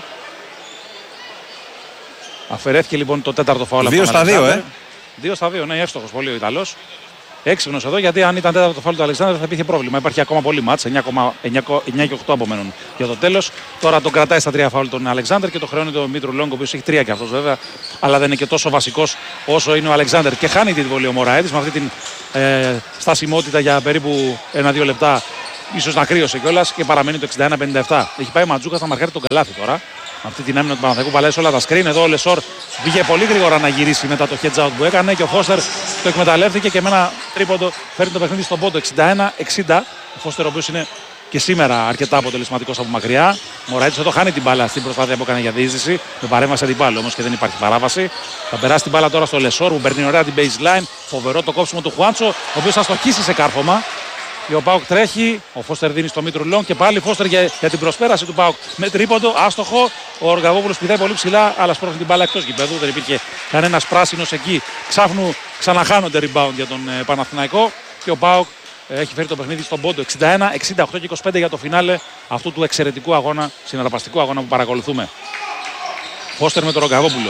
S2: Αφαιρέθηκε λοιπόν το τέταρτο φάουλ από τον
S1: Αλεξάνδερ. Δύο στα δύο, ε.
S2: Δύο στα δύο, ναι, εύστοχος πολύ ο Ιταλός. Έξυπνος εδώ, γιατί αν ήταν τέταρτο φάουλ του Αλεξάνδρου θα υπήρχε πρόβλημα. Υπάρχει ακόμα πολύ μάτς, εννιά και οκτώ απομένουν για το τέλος. Τώρα τον κρατάει στα τρία φάουλ τον Αλεξάνδρ και το χρεώνει τον Μήτρου Λόγκ, ο οποίος έχει τρία και αυτός βέβαια, αλλά δεν είναι και τόσο βασικός όσο είναι ο Αλεξάνδρ. Και χάνει την βολή ο Μωραήτης με αυτή την ε, στασιμότητα για περίπου ένα-δύο λεπτά. Ίσως να κρύωσε κιόλας και παραμένει το εξήντα ένα πενήντα επτά. Έχει πάει ο Ματζούκας να μαρκάρει τον καλάθι τώρα. Αυτή την άμυνα του Παναθηναϊκού παλάει σε όλα τα screen. Εδώ ο Λεσόρ βγήκε πολύ γρήγορα να γυρίσει μετά το heads out που έκανε και ο Φώστερ το εκμεταλλεύτηκε και με ένα τρίποντο φέρνει το παιχνίδι στον πόντο εξήντα ένα εξήντα. Ο Φώστερ ο οποίος είναι και σήμερα αρκετά αποτελεσματικός από μακριά. Μωραήτης εδώ χάνει την μπάλα στην προσπάθεια που έκανε για διείσδυση. Με παρέμβαση αντιπάλου όμως και δεν υπάρχει παράβαση. Θα περάσει την μπάλα τώρα στο Λεσόρ που παίρνει ωραία την baseline. Φοβερό το κόψιμο του Χουάντσο, ο οποίος θα στοχίσει σε κάρφωμα. Και ο ΠΑΟΚ τρέχει, ο Φώστερ δίνει στο Μήτρου Λόγκ και πάλι Φώστερ για, για την προσπέραση του ΠΑΟΚ με τρίποντο, άστοχο. Ο Ρογκαβόπουλος πηδάει πολύ ψηλά, αλλά σπρώχνει την μπάλα εκτός γηπέδου. Δεν υπήρχε κανένας πράσινος εκεί. Ξάφνου ξαναχάνονται rebound για τον ε, Παναθηναϊκό και ο ΠΑΟΚ ε, έχει φέρει το παιχνίδι στον πόντο εξήντα ένα εξήντα οκτώ και είκοσι πέντε για το φινάλε αυτού του εξαιρετικού αγώνα, συναρπαστικού αγώνα που παρακολουθούμε. Φώστερ με τον Ρογκαβόπουλο.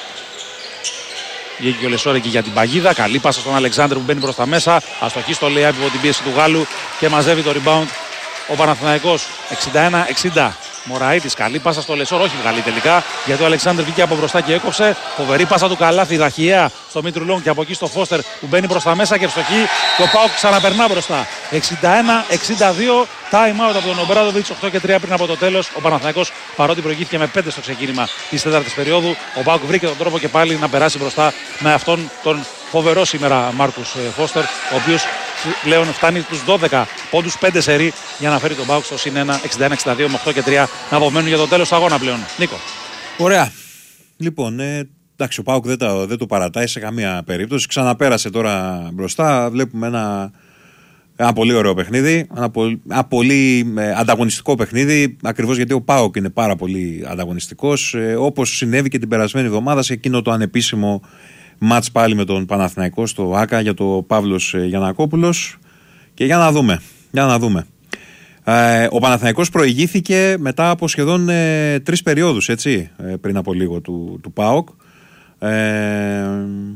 S2: Βγήκε και ο Λεσόρ εκεί για την παγίδα. Καλή πάσα στον Αλεξάνδρ που μπαίνει προς τα μέσα. Αστοχή στο layup υπό την πίεση του Γάλλου και μαζεύει το rebound ο Παναθηναϊκός. εξήντα ένα εξήντα. Μωραήτης, καλή πάσα στο Λεσόρ, όχι βγαλή τελικά, γιατί ο Αλεξάνδρ βγήκε από μπροστά και έκοψε. Φοβερή πάσα του Καλάθι, δαχιαία στο Μήτρου Λόγκ και από εκεί στο Φώστερ που μπαίνει προς τα μέσα και ευστοχή. Και ο ΠΑΟΚ ξαναπερνά μπροστά. εξήντα ένα εξήντα δύο. Time out από τον Ομπράντοβιτς, οκτώ και τρία πριν από το τέλος. Ο Παναθηναϊκός, παρότι προηγήθηκε με πέντε στο ξεκίνημα της τέταρτης περίοδου, ο ΠΑΟΚ βρήκε τον τρόπο και πάλι να περάσει μπροστά με αυτόν τον φοβερό σήμερα Μάρκους Φώστερ, ο οποίος πλέον φτάνει τους δώδεκα πόντους, πέντε σερί για να φέρει τον ΠΑΟΚ στο συν ένα, εξήντα ένα εξήντα δύο με οκτώ και τρία να απομένουν για το τέλος του αγώνα πλέον. Νίκο.
S1: Ωραία. Λοιπόν, ε, εντάξει, ο ΠΑΟΚ δεν, τα, δεν το παρατάει σε καμία περίπτωση. Ξαναπέρασε τώρα μπροστά. Βλέπουμε ένα, ένα πολύ ωραίο παιχνίδι. Ένα, πολύ, ένα πολύ ε, ανταγωνιστικό παιχνίδι. Ακριβώς γιατί ο ΠΑΟΚ είναι πάρα πολύ ανταγωνιστικός. Ε, όπως συνέβη και την περασμένη εβδομάδα σε εκείνο το ανεπίσημο μάτς πάλι με τον Παναθηναϊκό στο ΆΚΑ για το Παύλος Γιαννακόπουλος. Και για να δούμε. Για να δούμε. Ε, ο Παναθηναϊκός προηγήθηκε μετά από σχεδόν ε, τρεις περιόδους, έτσι, ε, πριν από λίγο του, του ΠΑΟΚ. Ε,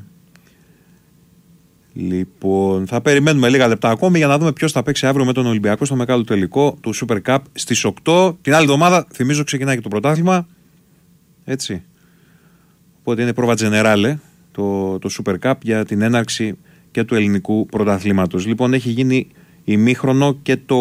S1: λοιπόν, θα περιμένουμε λίγα λεπτά ακόμη για να δούμε ποιος θα παίξει αύριο με τον Ολυμπιακό στο μεγάλο τελικό του Super Cup στις οκτώ. Την άλλη εβδομάδα, θυμίζω, ξεκινάει και το πρωτάθλημα. Έτσι. Οπότε είναι πρόβα τζενεράλε το, το Super Cup για την έναρξη και του ελληνικού πρωταθλήματος. Λοιπόν, έχει γίνει ημίχρονο και το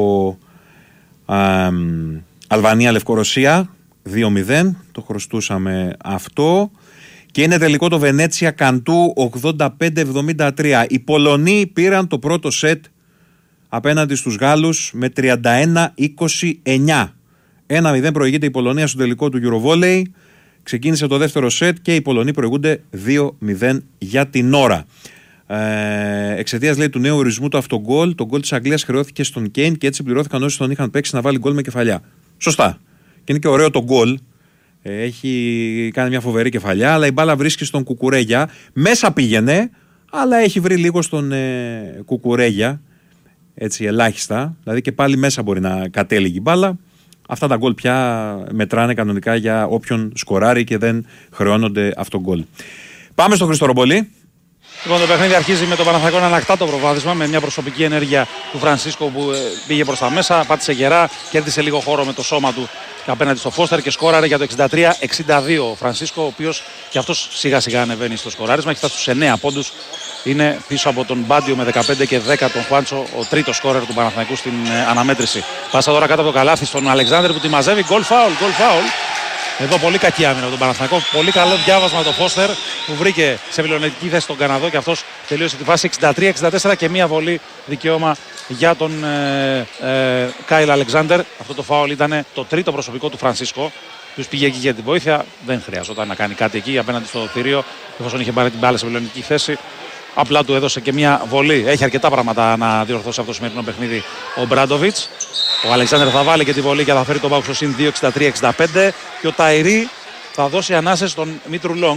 S1: α, Αλβανία-Λευκορωσία δύο μηδέν, το χρωστούσαμε αυτό, και είναι τελικό το Βενέτσια Καντού ογδόντα πέντε εβδομήντα τρία. Οι Πολωνοί πήραν το πρώτο σετ απέναντι στους Γάλλους με τριάντα ένα είκοσι εννιά. ένα μηδέν προηγείται η Πολωνία στο τελικό του Eurovolley. Ξεκίνησε το δεύτερο σετ και οι Πολωνοί προηγούνται δύο μηδέν για την ώρα. Ε, εξαιτίας, λέει, του νέου ορισμού του αυτογκολ, το γκολ της Αγγλίας χρεώθηκε στον Κέιν και έτσι πληρώθηκαν όσοι τον είχαν παίξει να βάλει γκολ με κεφαλιά. Σωστά. Και είναι και ωραίο το γκολ. Ε, έχει κάνει μια φοβερή κεφαλιά, αλλά η μπάλα βρίσκει στον Κουκουρέγια. Μέσα πήγαινε, αλλά έχει βρει λίγο στον ε, Κουκουρέγια. Έτσι, ελάχιστα. Δηλαδή και πάλι μέσα μπορεί να κατέληγει η μπάλα. Αυτά τα γκολ πια μετράνε κανονικά για όποιον σκοράρει και δεν χρεώνονται αυτογκολ. Πάμε στον Χρήστο Ρομπολή.
S2: Λοιπόν, το παιχνίδι αρχίζει με το Παναθηναϊκό να ανακτά το προβάδισμα με μια προσωπική ενέργεια του Φρανσίσκο που ε, πήγε προς τα μέσα, πάτησε γερά, κέρδισε λίγο χώρο με το σώμα του απέναντι στο Φώστερ και σκόραρε για το εξήντα τρία εξήντα δύο. Ο Φρανσίσκο, ο οποίος και αυτός σιγά σιγά ανεβαίνει στο σκοράρισμα, έχει φτάσει στους εννέα πόντους. Είναι πίσω από τον Μπάντιο με δεκαπέντε και δέκα, τον Χουάντσο, ο τρίτος σκόρερ του Παναθηναϊκού στην ε, αναμέτρηση. Πάσα τώρα κάτω από το καλάθι στον Αλεξάνδρ που τη μαζεύει. Γκολ φάουλ, γκολ φάουλ. Εδώ πολύ κακή άμυνα από τον Παναθηναϊκό. Πολύ καλό διάβασμα το Φώστερ που βρήκε σε πλεονεκτική θέση τον Καναδό και αυτός τελείωσε τη φάση εξήντα τρία εξήντα τέσσερα και μία βολή δικαίωμα για τον ε, ε, Κάιλ Αλεξάνδερ. Αυτό το φάουλ ήταν το τρίτο προσωπικό του Φρανσίσκο. Ποιος πήγε εκεί για την βοήθεια, δεν χρειαζόταν να κάνει κάτι εκεί απέναντι στο θηρίο, εφόσον είχε πάρει την μπάλα σε πλεονεκτική θέση. Απλά του έδωσε και μια βολή. Έχει αρκετά πράγματα να διορθώσει αυτό το σημερινό παιχνίδι ο Μπράντοβιτς. Ο Αλεξάνδρ θα βάλει και τη βολή και θα φέρει τον ΠΑΟΚ στο συν δύο εξήντα τρία εξήντα πέντε. Και ο Ταϊρή θα δώσει ανάσες στον Μήτρου Λόγκ.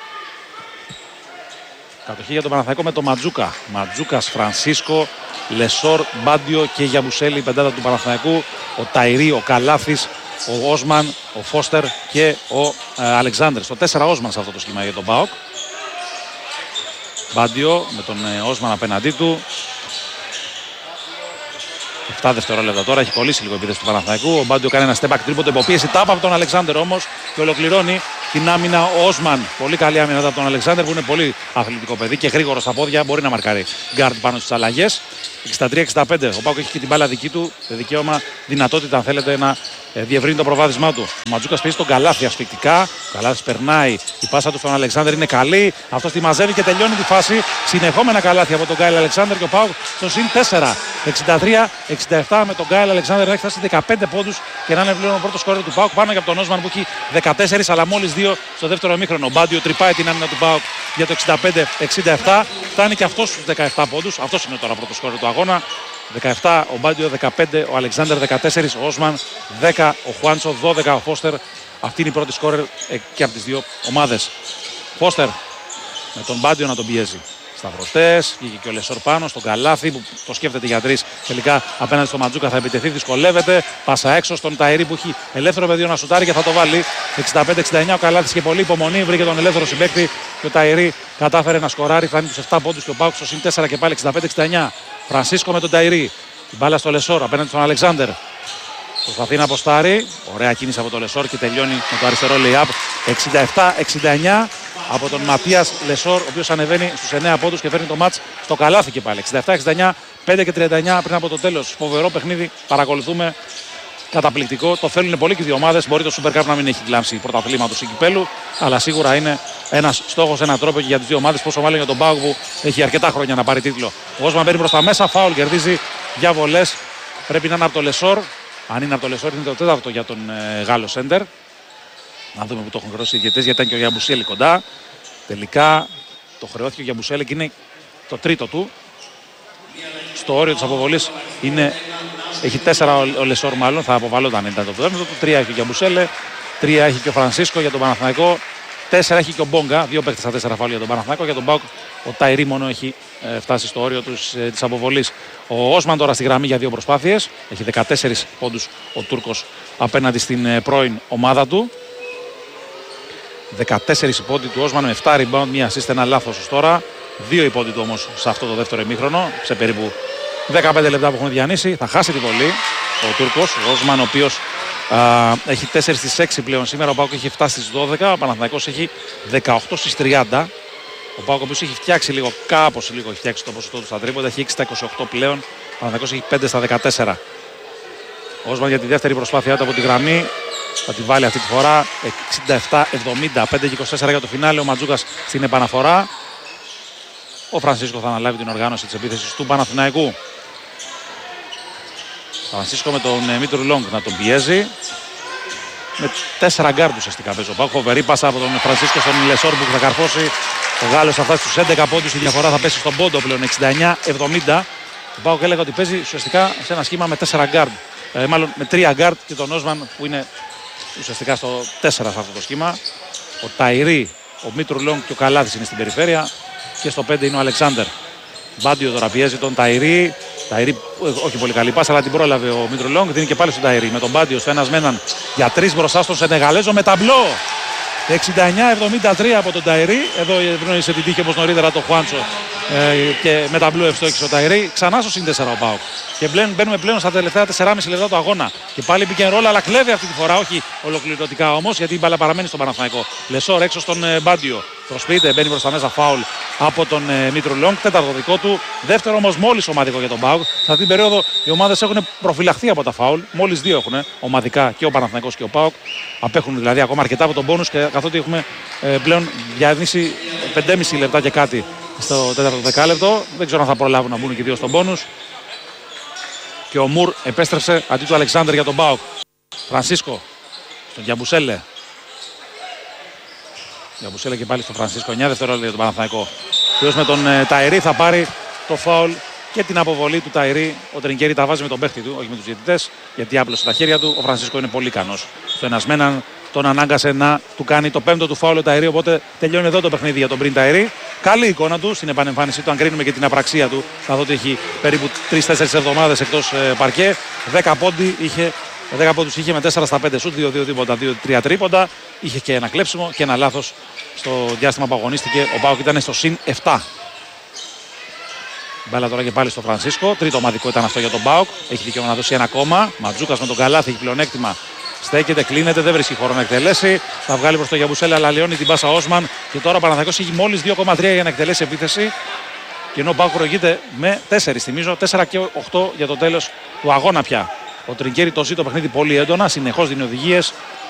S2: Κατοχή για τον Παναθηναϊκό με τον Ματζούκα. Ματζούκας, Φρανσίσκο, Λεσόρ, Μπάντιο και Γιαμπουσέλη, η πεντάδα του Παναθηναϊκού. Ο Ταϊρή, ο Καλάθης, ο Όσμαν, ο Φώστερ και ο ε, Αλεξάνδρ. Στο τέσσερα Όσμαν σε αυτό το σχήμα για τον ΠΑΟΚ. Μπάντιο με τον ε, Όσμαν απέναντί του. επτά δευτερόλεπτα τώρα, έχει κολλήσει λίγο η επίθεση του Παναθηναϊκού. Ο Μπάντιο κάνει ένα step back τρίποντο, υποπίεση τάπα από τον Αλεξάνδρ όμως και ολοκληρώνει την άμυνα ο Όσμαν. Πολύ καλή άμυνα από τον Αλεξάνδρ που είναι πολύ αθλητικό παιδί και γρήγορο στα πόδια. Μπορεί να μαρκάρει γκάρντ πάνω στις αλλαγές. εξήντα τρία εξήντα πέντε. Ο Πάοκ έχει και την μπάλα δική του. Δικαίωμα, δυνατότητα, αν θέλετε, να διευρύνει το προβάδισμά του. Ο Ματζούκας παίζει τον Καλάθι ασφυκτικά. Ο Καλάθις περνάει. Η πάσα του στον Αλεξάνδρ είναι καλή. Αυτός τη μαζεύει και τελειώνει τη φάση. Συνεχόμενα καλάθια από τον Γκάιλ Αλεξάνδρ και ο Πάοκ στο συν τέσσερα. εξήντα τρία εξήντα επτά με τον Γκάιλ Αλεξάνδρ να έχει φτάσει δεκαπέντε πόντους και να είναι πλέον ο πρώτος σκόρερ του Πάοκ πάνω και από τον Όσμαν που έχει δεκατέσσερα αλλά μόλις δύο στο δεύτερο ημίχρονο. Ο Μπάντιο τρυπάει την άμυνα του Πάοκ για το εξήντα πέντε εξήντα επτά. Φτάνει και αυτός στους δεκαεπτά πόντους. Αυτός είναι τώρα πρώτος σκόρερ του αγώνα. δεκαεπτά ο Μπάντιο, δεκαπέντε ο Αλεξάνδρ, δεκατέσσερα ο Όσμαν, δέκα ο Χουάντσο, δώδεκα ο Φώστερ. Αυτή είναι η πρώτη σκόρερ και από τις δύο ομάδες. Φώστερ με τον Μπάντιο να τον πιέζει. Σταυρωτές, βγήκε και ο Λεσόρ πάνω στον Καλάθι που το σκέφτεται για τρεις. Τελικά απέναντι στο Ματζούκα θα επιτεθεί, δυσκολεύεται. Πάσα έξω στον Ταϊρή που έχει ελεύθερο πεδίο να σουτάρει και θα το βάλει. εξήντα πέντε εξήντα εννιά ο Καλάθης και πολύ υπομονή. Βρήκε τον ελεύθερο συμπαίκτη και ο Ταϊρή κατάφερε να σκοράρει. Φτάνει τους επτά πόντους και ο Πάοκ στο συν τέσσερα και πάλι εξήντα πέντε εξήντα εννιά. Φρανσίσκο με τον Ταϊρή. Η μπάλα στο Λεσόρ απέναντι στον Αλεξάνδρ. Προσπαθεί να αποστάρει. Ωραία κίνηση από τον Λεσόρ και τελειώνει με το αριστερό lay-up. εξήντα επτά εξήντα εννιά από τον Ματίας Λεσόρ, ο οποίος ανεβαίνει στους εννέα πόντους και φέρνει το μάτς στο καλάθι και πάλι. εξήντα επτά εξήντα εννιά, πέντε και τριάντα εννιά πριν από το τέλος. Φοβερό παιχνίδι. Παρακολουθούμε καταπληκτικό. Το θέλουν πολύ και οι δύο ομάδες. Μπορεί το Super Cup να μην έχει κλάμψη πρωταθλήματος ή κυπέλου, αλλά σίγουρα είναι ένας στόχος, ένα τρόπο και για τις δύο ομάδες. Πόσο μάλλον για τον ΠΑΟΚ που έχει αρκετά χρόνια να πάρει τίτλο. Ο Όσμαν μπαίνει προς τα μέσα, φάουλ, κερδίζει για βολές. Πρέπει να είναι από το Λεσόρ. Αν είναι από το Λεσόρ, είναι το τέταρτο για τον ε, Γάλλο Σέντερ. Να δούμε που το έχουν χρεώσει οι διαιτητές, γιατί ήταν και ο Γιαμπουσέλη κοντά. Τελικά το χρεώθηκε ο Γιαμπουσέλη και είναι το τρίτο του. Στο όριο της αποβολής είναι, έχει τέσσερα ο, ο Λεσόρ, μάλλον θα αποβαλόταν. Ήταν το δεύτερο του. Τρία έχει ο Γιαμπουσέλε, τρία έχει και ο Φρανσίσκο για τον Παναθηναϊκό. Τέσσερα έχει και ο Μπόγκα. Δύο παίκτες στα τέσσερα φάουλ για τον Παναθηναϊκό. Για τον ΠΑΟΚ ο Ταϊρή μόνο έχει ε, φτάσει στο όριο τους, ε, της αποβολής. Ο Όσμαν τώρα στη γραμμή για δύο προσπάθειες. Έχει δεκατέσσερις πόντους ο Τούρκος απέναντι στην ε, πρώην ομάδα του. δεκατέσσερις πόντοι του Όσμαν με επτά rebound, μία assist, ένα λάθος ως τώρα. Δύο πόντοι του όμως σε αυτό το δεύτερο ημίχρονο, σε περίπου δεκαπέντε λεπτά που έχουμε διανύσει. Θα χάσει τη βολή ο Τούρκος, ο Όσμαν, ο οποίος α, έχει τέσσερα στις έξι πλέον σήμερα. Ο ΠΑΟΚ έχει επτά στις δώδεκα, ο Παναθηναϊκός έχει δεκαοκτώ στις τριάντα. Ο ΠΑΟΚ, ο οποίος έχει φτιάξει λίγο, κάπως λίγο έχει φτιάξει το ποσοστό του στα τρίποντα, έχει έξι στα είκοσι οκτώ πλέον. Ο Παναθηναϊκός έχει πέντε στα δεκατέσσερα. Ο Όσμαν για τη δεύτερη προσπάθειά του από τη γραμμή. Θα τη βάλει αυτή τη φορά εξήντα επτά εβδομήντα, πέντε και είκοσι τέσσερα για το φινάλε. Ο Ματζούκας στην επαναφορά. Ο Φρανσίσκο θα αναλάβει την οργάνωση της επίθεσης του Παναθηναϊκού. Φρανσίσκο με τον ε, Μήτρου Λόγκ να τον πιέζει. Με τέσσερα γκάρντ ουσιαστικά παίζει ο ΠΑΟΚ. Φοβερή πάσα από τον Φρανσίσκο στον Λεσόρ που θα καρφώσει. Ο Γάλλος θα φτάσει στους έντεκα πόντους. Η διαφορά θα πέσει στον πόντο πλέον εξήντα εννέα εβδομήντα. Ο ΠΑΟΚ έλεγα ότι παίζει ουσιαστικά σε ένα σχήμα με τέσσερα γκάρντ. Ε, μάλλον με τρία γκάρντ και τον Όσμαν που είναι ουσιαστικά στο τέσσερα σε αυτό το σχήμα. Ο Ταϊρή, ο Μήτρου Λόγκ και ο Καλάθης είναι στην περιφέρεια. Και στο πέντε είναι ο Αλεξάνδερ. Μπάντιο τώρα πιέζει τον Ταϊρή. Ταϊρή, όχι πολύ καλή πάσα, αλλά την πρόλαβε ο Μήτρου Λόγκ. Δίνει και πάλι στον Ταϊρή. Με τον Μπάντιο στο ένας με έναν για τρεις μπροστά στον Σενεγαλέζο με ταμπλό. εξήντα εννέα εβδομήντα τρία από τον Ταϊρή. Εδώ ευνοήσε την τύχη όπως νωρίτερα το Χουάντσο. Ε, και με ταμπλό ευστόχησε ο Ταϊρή. Ξανά στο συν τέσσερα ο ΠΑΟΚ. Και μπαίνουμε πλέον στα τελευταία τεσσεράμισι λεπτά του αγώνα. Και πάλι μπήκε ρόλο, αλλά κλέβει αυτή τη φορά. Όχι ολοκληρωτικά όμως, γιατί η μπάλα παραμένει στον Παναθηναϊκό. Λεσόρ έξω στον ε, Μπάντιο. Προσποιείται, μπαίνει προς τα μέσα, φάουλ από τον ε, Μήτρου Λόγκ. Τέταρτο δικό του. Δεύτερο όμως μόλις ομαδικό για τον ΠΑΟΚ. Σε αυτήν την περίοδο οι ομάδες έχουν προφυλαχθεί από τα φάουλ. Μόλις δύο έχουν ομαδικά, και ο Παναθηναϊκός και ο ΠΑΟΚ. Απέχουν δηλαδή ακόμα αρκετά από τον πόνους, και καθότι έχουμε ε, πλέον διανύσει πέντε και μισό λεπτά και κάτι στο τέταρτο δεκάλεπτο. Δεν ξέρω αν θα προλάβουν να μπουν και δύο στον πόνους. Και ο Μουρ επέστρεψε αντί του Αλεξάνδρ για τον ΠΑΟΚ. Φρανσίσκο στον Γιαμπουσέλε. Γιαμπουσέλε και πάλι στον Φρανσίσκο. εννέα δευτερόλεπτα για τον Παναθηναϊκό. Ποιος με τον ε, Ταϊρή θα πάρει το φάουλ και την αποβολή του Ταϊρή. Ο Τρινκέρι τα βάζει με τον παίχτη του, όχι με τους διαιτητές, γιατί άπλωσε τα χέρια του. Ο Φρανσίσκο είναι πολύ ικανός. Στο ένας με έναν τον ανάγκασε να του κάνει το πέμπτο του φάουλ ο Ταϊρή. Οπότε τελειώνει εδώ το παιχνίδι για τον Πριν Ταϊρή. Καλή εικόνα του στην επανεμφάνισή του, αν κρίνουμε και την απραξία του, καθότι έχει περίπου τρεις τέσσερις εβδομάδες εκτός ε, παρκέ. δέκα πόντι είχε. δέκα πόντους είχε με τέσσερα στα πέντε σουτ, δύο δύο τίποτα, δύο τρία τρίποντα. Είχε και ένα κλέψιμο και ένα λάθος στο διάστημα που αγωνίστηκε. Ο ΠΑΟΚ ήταν στο συν επτά. Μπάλα τώρα και πάλι στο Φρανσίσκο. Τρίτο ομαδικό ήταν αυτό για τον ΠΑΟΚ. Έχει δικαίωμα να δώσει ένα ακόμα. Ματζούκας με τον Καλάθι έχει πλεονέκτημα. Στέκεται, κλείνεται, δεν βρίσκει χώρο να εκτελέσει. Θα βγάλει προς το Γιαμπουσέλε, αλλά λιώνει την πάσα Όσμαν. Και τώρα ο Παναθηναϊκός έχει μόλις δύο κόμμα τρία για να εκτελέσει επίθεση. Και ενώ ο ΠΑΟΚ προηγείται με τέσσερα, θυμίζω, τέσσερα και οκτώ για το τέλος του αγώνα πια. Ο Τρινκέρι το ζει το παιχνίδι πολύ έντονα, συνεχώς δίνει οδηγίες.